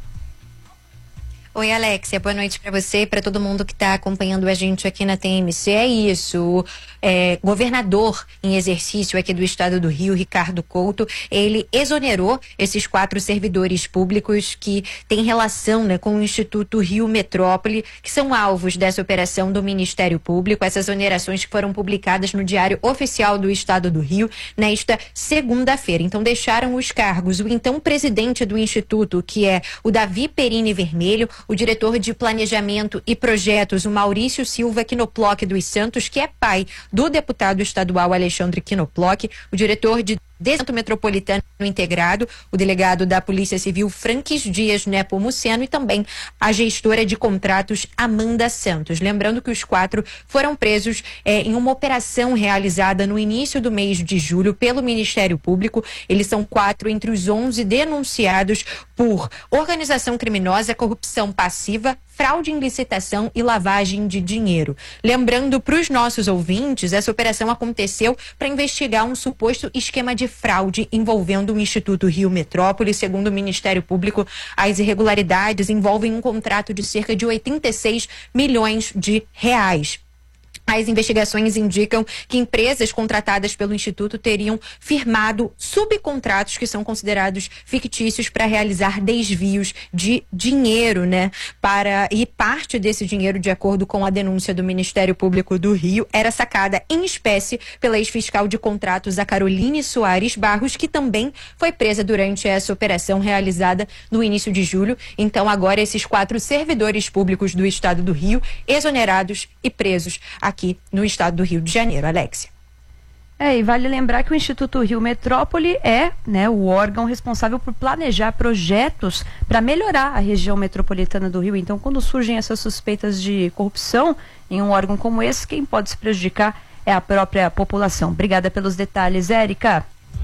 Oi, Alexia, boa noite para você e para todo mundo que está acompanhando a gente aqui na TMC. É isso, governador em exercício aqui do estado do Rio, Ricardo Couto, ele exonerou esses 4 servidores públicos que têm relação, né, com o Instituto Rio Metrópole, que são alvos dessa operação do Ministério Público. Essas exonerações que foram publicadas no Diário Oficial do Estado do Rio nesta segunda-feira. Então deixaram os cargos o então presidente do Instituto, que é o Davi Perini Vermelho, o diretor de Planejamento e Projetos, o Maurício Silva Quinoploc dos Santos, que é pai do deputado estadual Alexandre Quinoploc, o diretor de Desenvolvimento Metropolitano Integrado, o delegado da Polícia Civil Franques Dias Nepomuceno e também a gestora de contratos Amanda Santos. Lembrando que os 4 foram presos em uma operação realizada no início do mês de julho pelo Ministério Público. Eles são 4 entre os 11 denunciados por organização criminosa, corrupção passiva, fraude em licitação e lavagem de dinheiro. Lembrando para os nossos ouvintes, essa operação aconteceu para investigar um suposto esquema de fraude envolvendo o Instituto Rio Metrópole. Segundo o Ministério Público, as irregularidades envolvem um contrato de cerca de 86 milhões de reais. As investigações indicam que empresas contratadas pelo Instituto teriam firmado subcontratos que são considerados fictícios para realizar desvios de dinheiro, né? E parte desse dinheiro, de acordo com a denúncia do Ministério Público do Rio, era sacada em espécie pela ex-fiscal de contratos, a Caroline Soares Barros, que também foi presa durante essa operação realizada no início de julho. Então, agora, esses 4 servidores públicos do Estado do Rio, exonerados e presos aqui no estado do Rio de Janeiro. Alexia. E vale lembrar que o Instituto Rio Metrópole é, né, o órgão responsável por planejar projetos para melhorar a região metropolitana do Rio. Então, quando surgem essas suspeitas de corrupção em um órgão como esse, quem pode se prejudicar é a própria população. Obrigada pelos detalhes, Érica.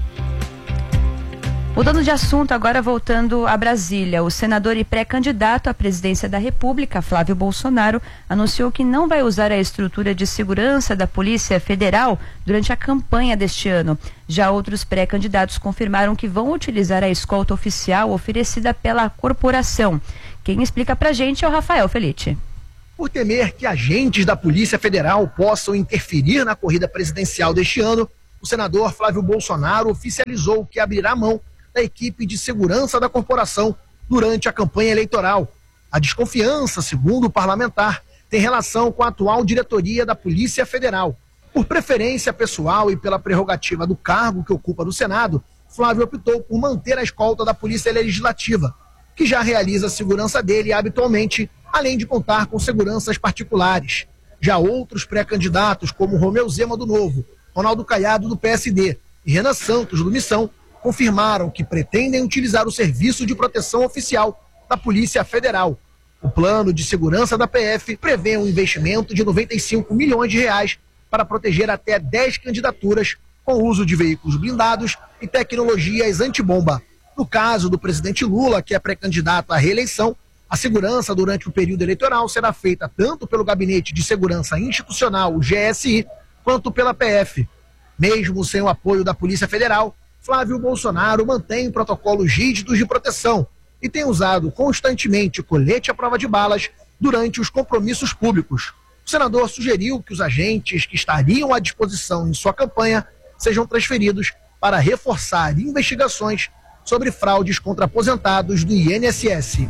Mudando de assunto, agora voltando a Brasília, o senador e pré-candidato à presidência da República, Flávio Bolsonaro, anunciou que não vai usar a estrutura de segurança da Polícia Federal durante a campanha deste ano. Já outros pré-candidatos confirmaram que vão utilizar a escolta oficial oferecida pela corporação. Quem explica pra gente é o Rafael Felite. Por temer que agentes da Polícia Federal possam interferir na corrida presidencial deste ano, o senador Flávio Bolsonaro oficializou que abrirá mão da equipe de segurança da corporação durante a campanha eleitoral. A desconfiança, segundo o parlamentar, tem relação com a atual diretoria da Polícia Federal. Por preferência pessoal e pela prerrogativa do cargo que ocupa no Senado, Flávio optou por manter a escolta da Polícia Legislativa, que já realiza a segurança dele habitualmente, além de contar com seguranças particulares. Já outros pré-candidatos, como Romeu Zema do Novo, Ronaldo Caiado do PSD e Renan Santos do Missão, confirmaram que pretendem utilizar o serviço de proteção oficial da Polícia Federal. O plano de segurança da PF prevê um investimento de 95 milhões de reais para proteger até 10 candidaturas com uso de veículos blindados e tecnologias antibomba. No caso do presidente Lula, que é pré-candidato à reeleição, a segurança durante o período eleitoral será feita tanto pelo Gabinete de Segurança Institucional, o GSI, quanto pela PF. Mesmo sem o apoio da Polícia Federal, Flávio Bolsonaro mantém protocolos rígidos de proteção e tem usado constantemente colete à prova de balas durante os compromissos públicos. O senador sugeriu que os agentes que estariam à disposição em sua campanha sejam transferidos para reforçar investigações sobre fraudes contra aposentados do INSS.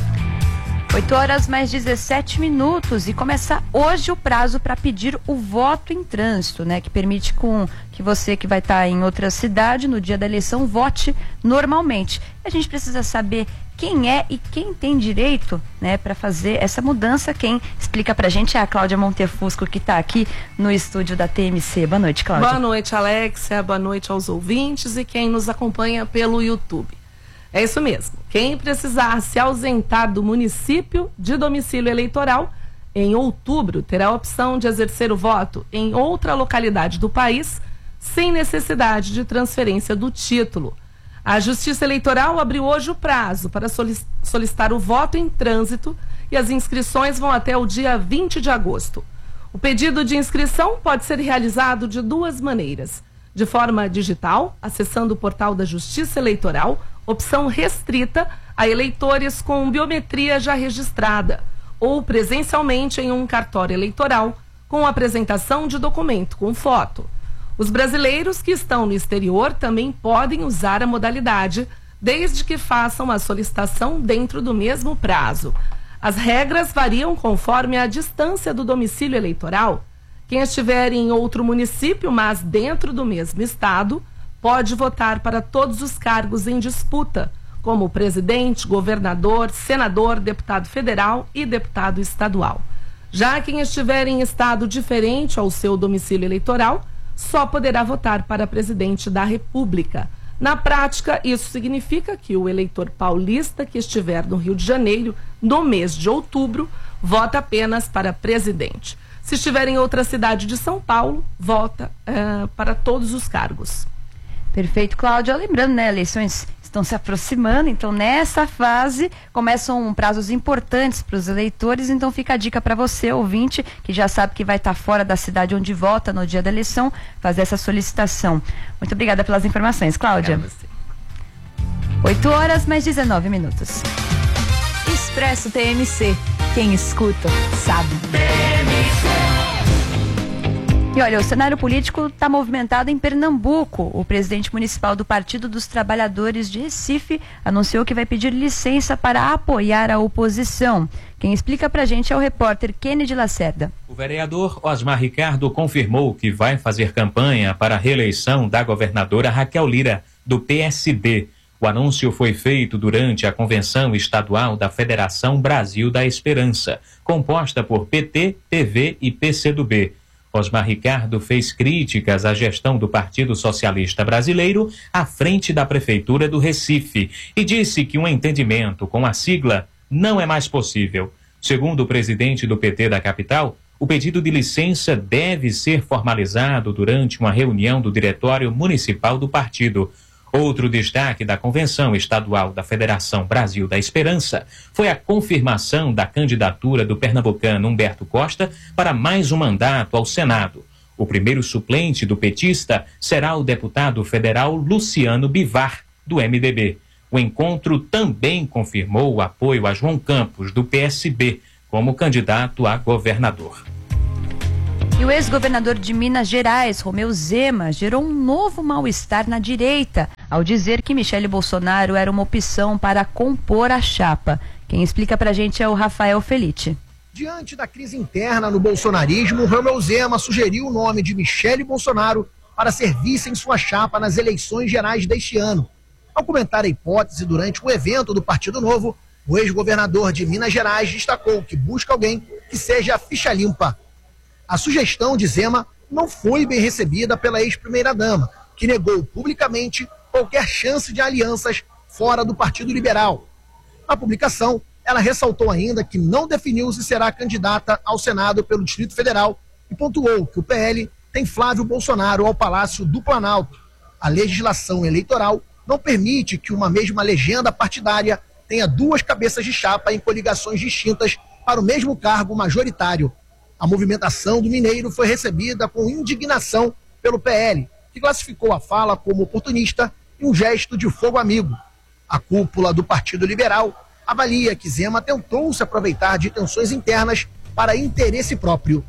8h mais 17 minutos e começa hoje o prazo para pedir o voto em trânsito, né? Que permite que você que vai estar em outra cidade no dia da eleição vote normalmente. A gente precisa saber quem é e quem tem direito, né, para fazer essa mudança. Quem explica pra gente é a Cláudia Montefusco, que está aqui no estúdio da TMC. Boa noite, Cláudia. Boa noite, Alexia. Boa noite aos ouvintes e quem nos acompanha pelo YouTube. É isso mesmo. Quem precisar se ausentar do município de domicílio eleitoral, em outubro, terá a opção de exercer o voto em outra localidade do país, sem necessidade de transferência do título. A Justiça Eleitoral abriu hoje o prazo para solicitar o voto em trânsito e as inscrições vão até o dia 20 de agosto. O pedido de inscrição pode ser realizado de duas maneiras: de forma digital, acessando o portal da Justiça Eleitoral, opção restrita a eleitores com biometria já registrada, ou presencialmente em um cartório eleitoral, com apresentação de documento com foto. Os brasileiros que estão no exterior também podem usar a modalidade, desde que façam a solicitação dentro do mesmo prazo. As regras variam conforme a distância do domicílio eleitoral. Quem estiver em outro município, mas dentro do mesmo estado, pode votar para todos os cargos em disputa, como presidente, governador, senador, deputado federal e deputado estadual. Já quem estiver em estado diferente ao seu domicílio eleitoral, só poderá votar para presidente da República. Na prática, isso significa que o eleitor paulista que estiver no Rio de Janeiro, no mês de outubro, vota apenas para presidente. Se estiver em outra cidade de São Paulo, vota para todos os cargos. Perfeito, Cláudia. Lembrando, né, eleições estão se aproximando, então nessa fase começam prazos importantes para os eleitores, então fica a dica para você, ouvinte, que já sabe que vai estar fora da cidade onde vota no dia da eleição, fazer essa solicitação. Muito obrigada pelas informações, Cláudia. 8h mais 19 minutos. Expresso TMC. Quem escuta, sabe. E olha, o cenário político está movimentado em Pernambuco. O presidente municipal do Partido dos Trabalhadores de Recife anunciou que vai pedir licença para apoiar a oposição. Quem explica pra gente é o repórter Kennedy Lacerda. O vereador Osmar Ricardo confirmou que vai fazer campanha para a reeleição da governadora Raquel Lira, do PSD. O anúncio foi feito durante a convenção estadual da Federação Brasil da Esperança, composta por PT, PV e PCdoB. Osmar Ricardo fez críticas à gestão do Partido Socialista Brasileiro à frente da Prefeitura do Recife e disse que um entendimento com a sigla não é mais possível. Segundo o presidente do PT da capital, O pedido de licença deve ser formalizado durante uma reunião do Diretório Municipal do partido. Outro destaque da Convenção Estadual da Federação Brasil da Esperança foi a confirmação da candidatura do pernambucano Humberto Costa para mais um mandato ao Senado. O primeiro suplente do petista será o deputado federal Luciano Bivar, do MDB. O encontro também confirmou o apoio a João Campos, do PSB, como candidato a governador. E o ex-governador de Minas Gerais, Romeu Zema, gerou um novo mal-estar na direita ao dizer que Michele Bolsonaro era uma opção para compor a chapa. Quem explica pra gente é o Rafael Felite. Diante da crise interna no bolsonarismo, Romeu Zema sugeriu o nome de Michele Bolsonaro para ser vice em sua chapa nas eleições gerais deste ano. Ao comentar a hipótese durante um evento do Partido Novo, o ex-governador de Minas Gerais destacou que busca alguém que seja ficha limpa. A sugestão de Zema não foi bem recebida pela ex-primeira-dama, que negou publicamente qualquer chance de alianças fora do Partido Liberal. Na publicação, ela ressaltou ainda que não definiu se será candidata ao Senado pelo Distrito Federal e pontuou que o PL tem Flávio Bolsonaro ao Palácio do Planalto. A legislação eleitoral não permite que uma mesma legenda partidária tenha duas cabeças de chapa em coligações distintas para o mesmo cargo majoritário. A movimentação do mineiro foi recebida com indignação pelo PL, que classificou a fala como oportunista e um gesto de fogo amigo. A cúpula do Partido Liberal avalia que Zema tentou se aproveitar de tensões internas para interesse próprio.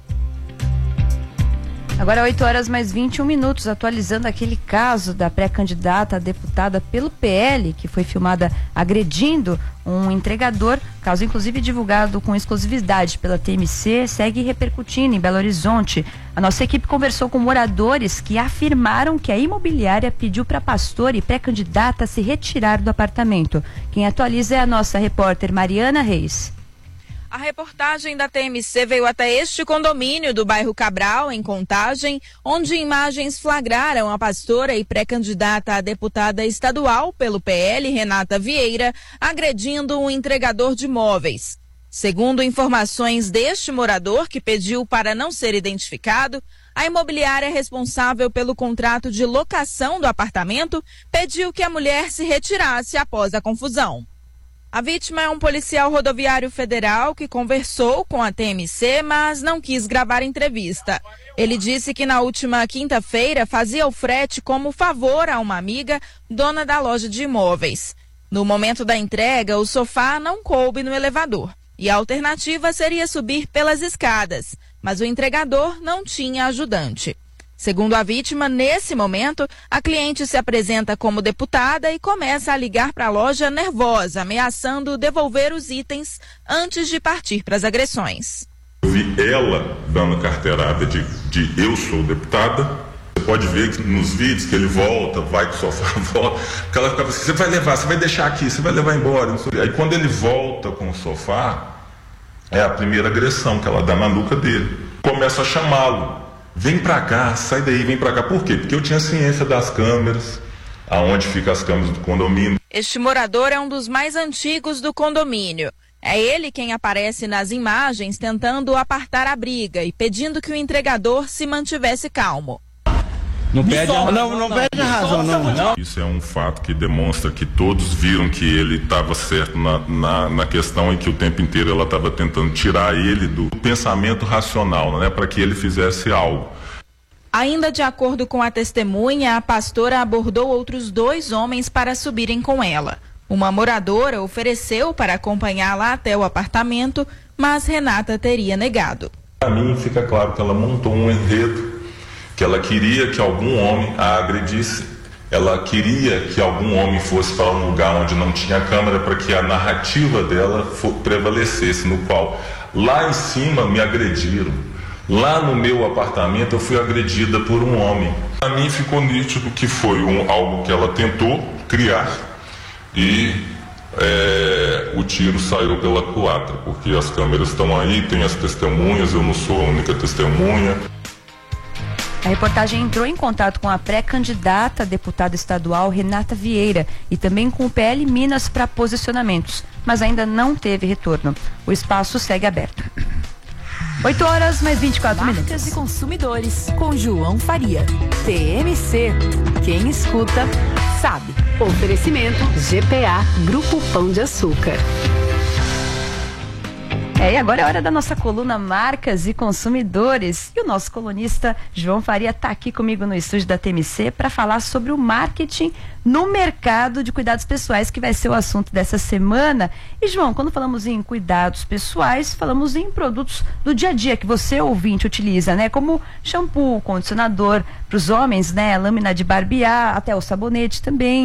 Agora 8h mais 21, atualizando aquele caso da pré-candidata a deputada pelo PL, que foi filmada agredindo um entregador, caso inclusive divulgado com exclusividade pela TMC, segue repercutindo em Belo Horizonte. A nossa equipe conversou com moradores que afirmaram que a imobiliária pediu para a pastora e pré-candidata se retirar do apartamento. Quem atualiza é a nossa repórter Mariana Reis. A reportagem da TMC veio até este condomínio do bairro Cabral, em Contagem, onde imagens flagraram a pastora e pré-candidata a deputada estadual pelo PL, Renata Vieira, agredindo um entregador de móveis. Segundo informações deste morador, que pediu para não ser identificado, a imobiliária responsável pelo contrato de locação do apartamento pediu que a mulher se retirasse após a confusão. A vítima é um policial rodoviário federal que conversou com a TMC, mas não quis gravar entrevista. Ele disse que na última quinta-feira fazia o frete como favor a uma amiga, dona da loja de imóveis. No momento da entrega, o sofá não coube no elevador e a alternativa seria subir pelas escadas, mas o entregador não tinha ajudante. Segundo a vítima, nesse momento, a cliente se apresenta como deputada e começa a ligar para a loja nervosa, ameaçando devolver os itens antes de partir para as agressões. Eu vi ela dando carteirada de eu sou deputada. Você pode ver que nos vídeos que ele volta, vai com o sofá, volta. Que ela ficava assim, você vai levar, você vai deixar aqui, você vai levar embora. Aí quando ele volta com o sofá, é a primeira agressão que ela dá na nuca dele. Começa a chamá-lo. Vem pra cá, sai daí, vem pra cá. Por quê? Porque eu tinha ciência das câmeras, aonde ficam as câmeras do condomínio. Este morador é um dos mais antigos do condomínio. É ele quem aparece nas imagens tentando apartar a briga e pedindo que o entregador se mantivesse calmo. Não perde a razão, não. Isso é um fato que demonstra que todos viram que ele estava certo na questão em que o tempo inteiro ela estava tentando tirar ele do pensamento racional, né, para que ele fizesse algo. Ainda de acordo com a testemunha, a pastora abordou outros 2 homens para subirem com ela. Uma moradora ofereceu para acompanhá-la até o apartamento, mas Renata teria negado. Para mim fica claro que ela montou um enredo, que ela queria que algum homem a agredisse, ela queria que algum homem fosse para um lugar onde não tinha câmera para que a narrativa dela prevalecesse, no qual lá em cima me agrediram, lá no meu apartamento eu fui agredida por um homem. Para mim ficou nítido que foi algo que ela tentou criar e o tiro saiu pela culatra, porque as câmeras estão aí, tem as testemunhas, eu não sou a única testemunha. A reportagem entrou em contato com a pré-candidata a deputada estadual Renata Vieira e também com o PL Minas para posicionamentos, mas ainda não teve retorno. O espaço segue aberto. 8 horas mais 24 minutos. Marcas e consumidores com João Faria. TMC. Quem escuta, sabe. Oferecimento GPA Grupo Pão de Açúcar. E agora é hora da nossa coluna Marcas e Consumidores. E o nosso colunista João Faria está aqui comigo no estúdio da TMC para falar sobre o marketing no mercado de cuidados pessoais, que vai ser o assunto dessa semana. E, João, quando falamos em cuidados pessoais, falamos em produtos do dia a dia que você, ouvinte, utiliza, né? Como shampoo, condicionador para os homens, né? Lâmina de barbear, até o sabonete também.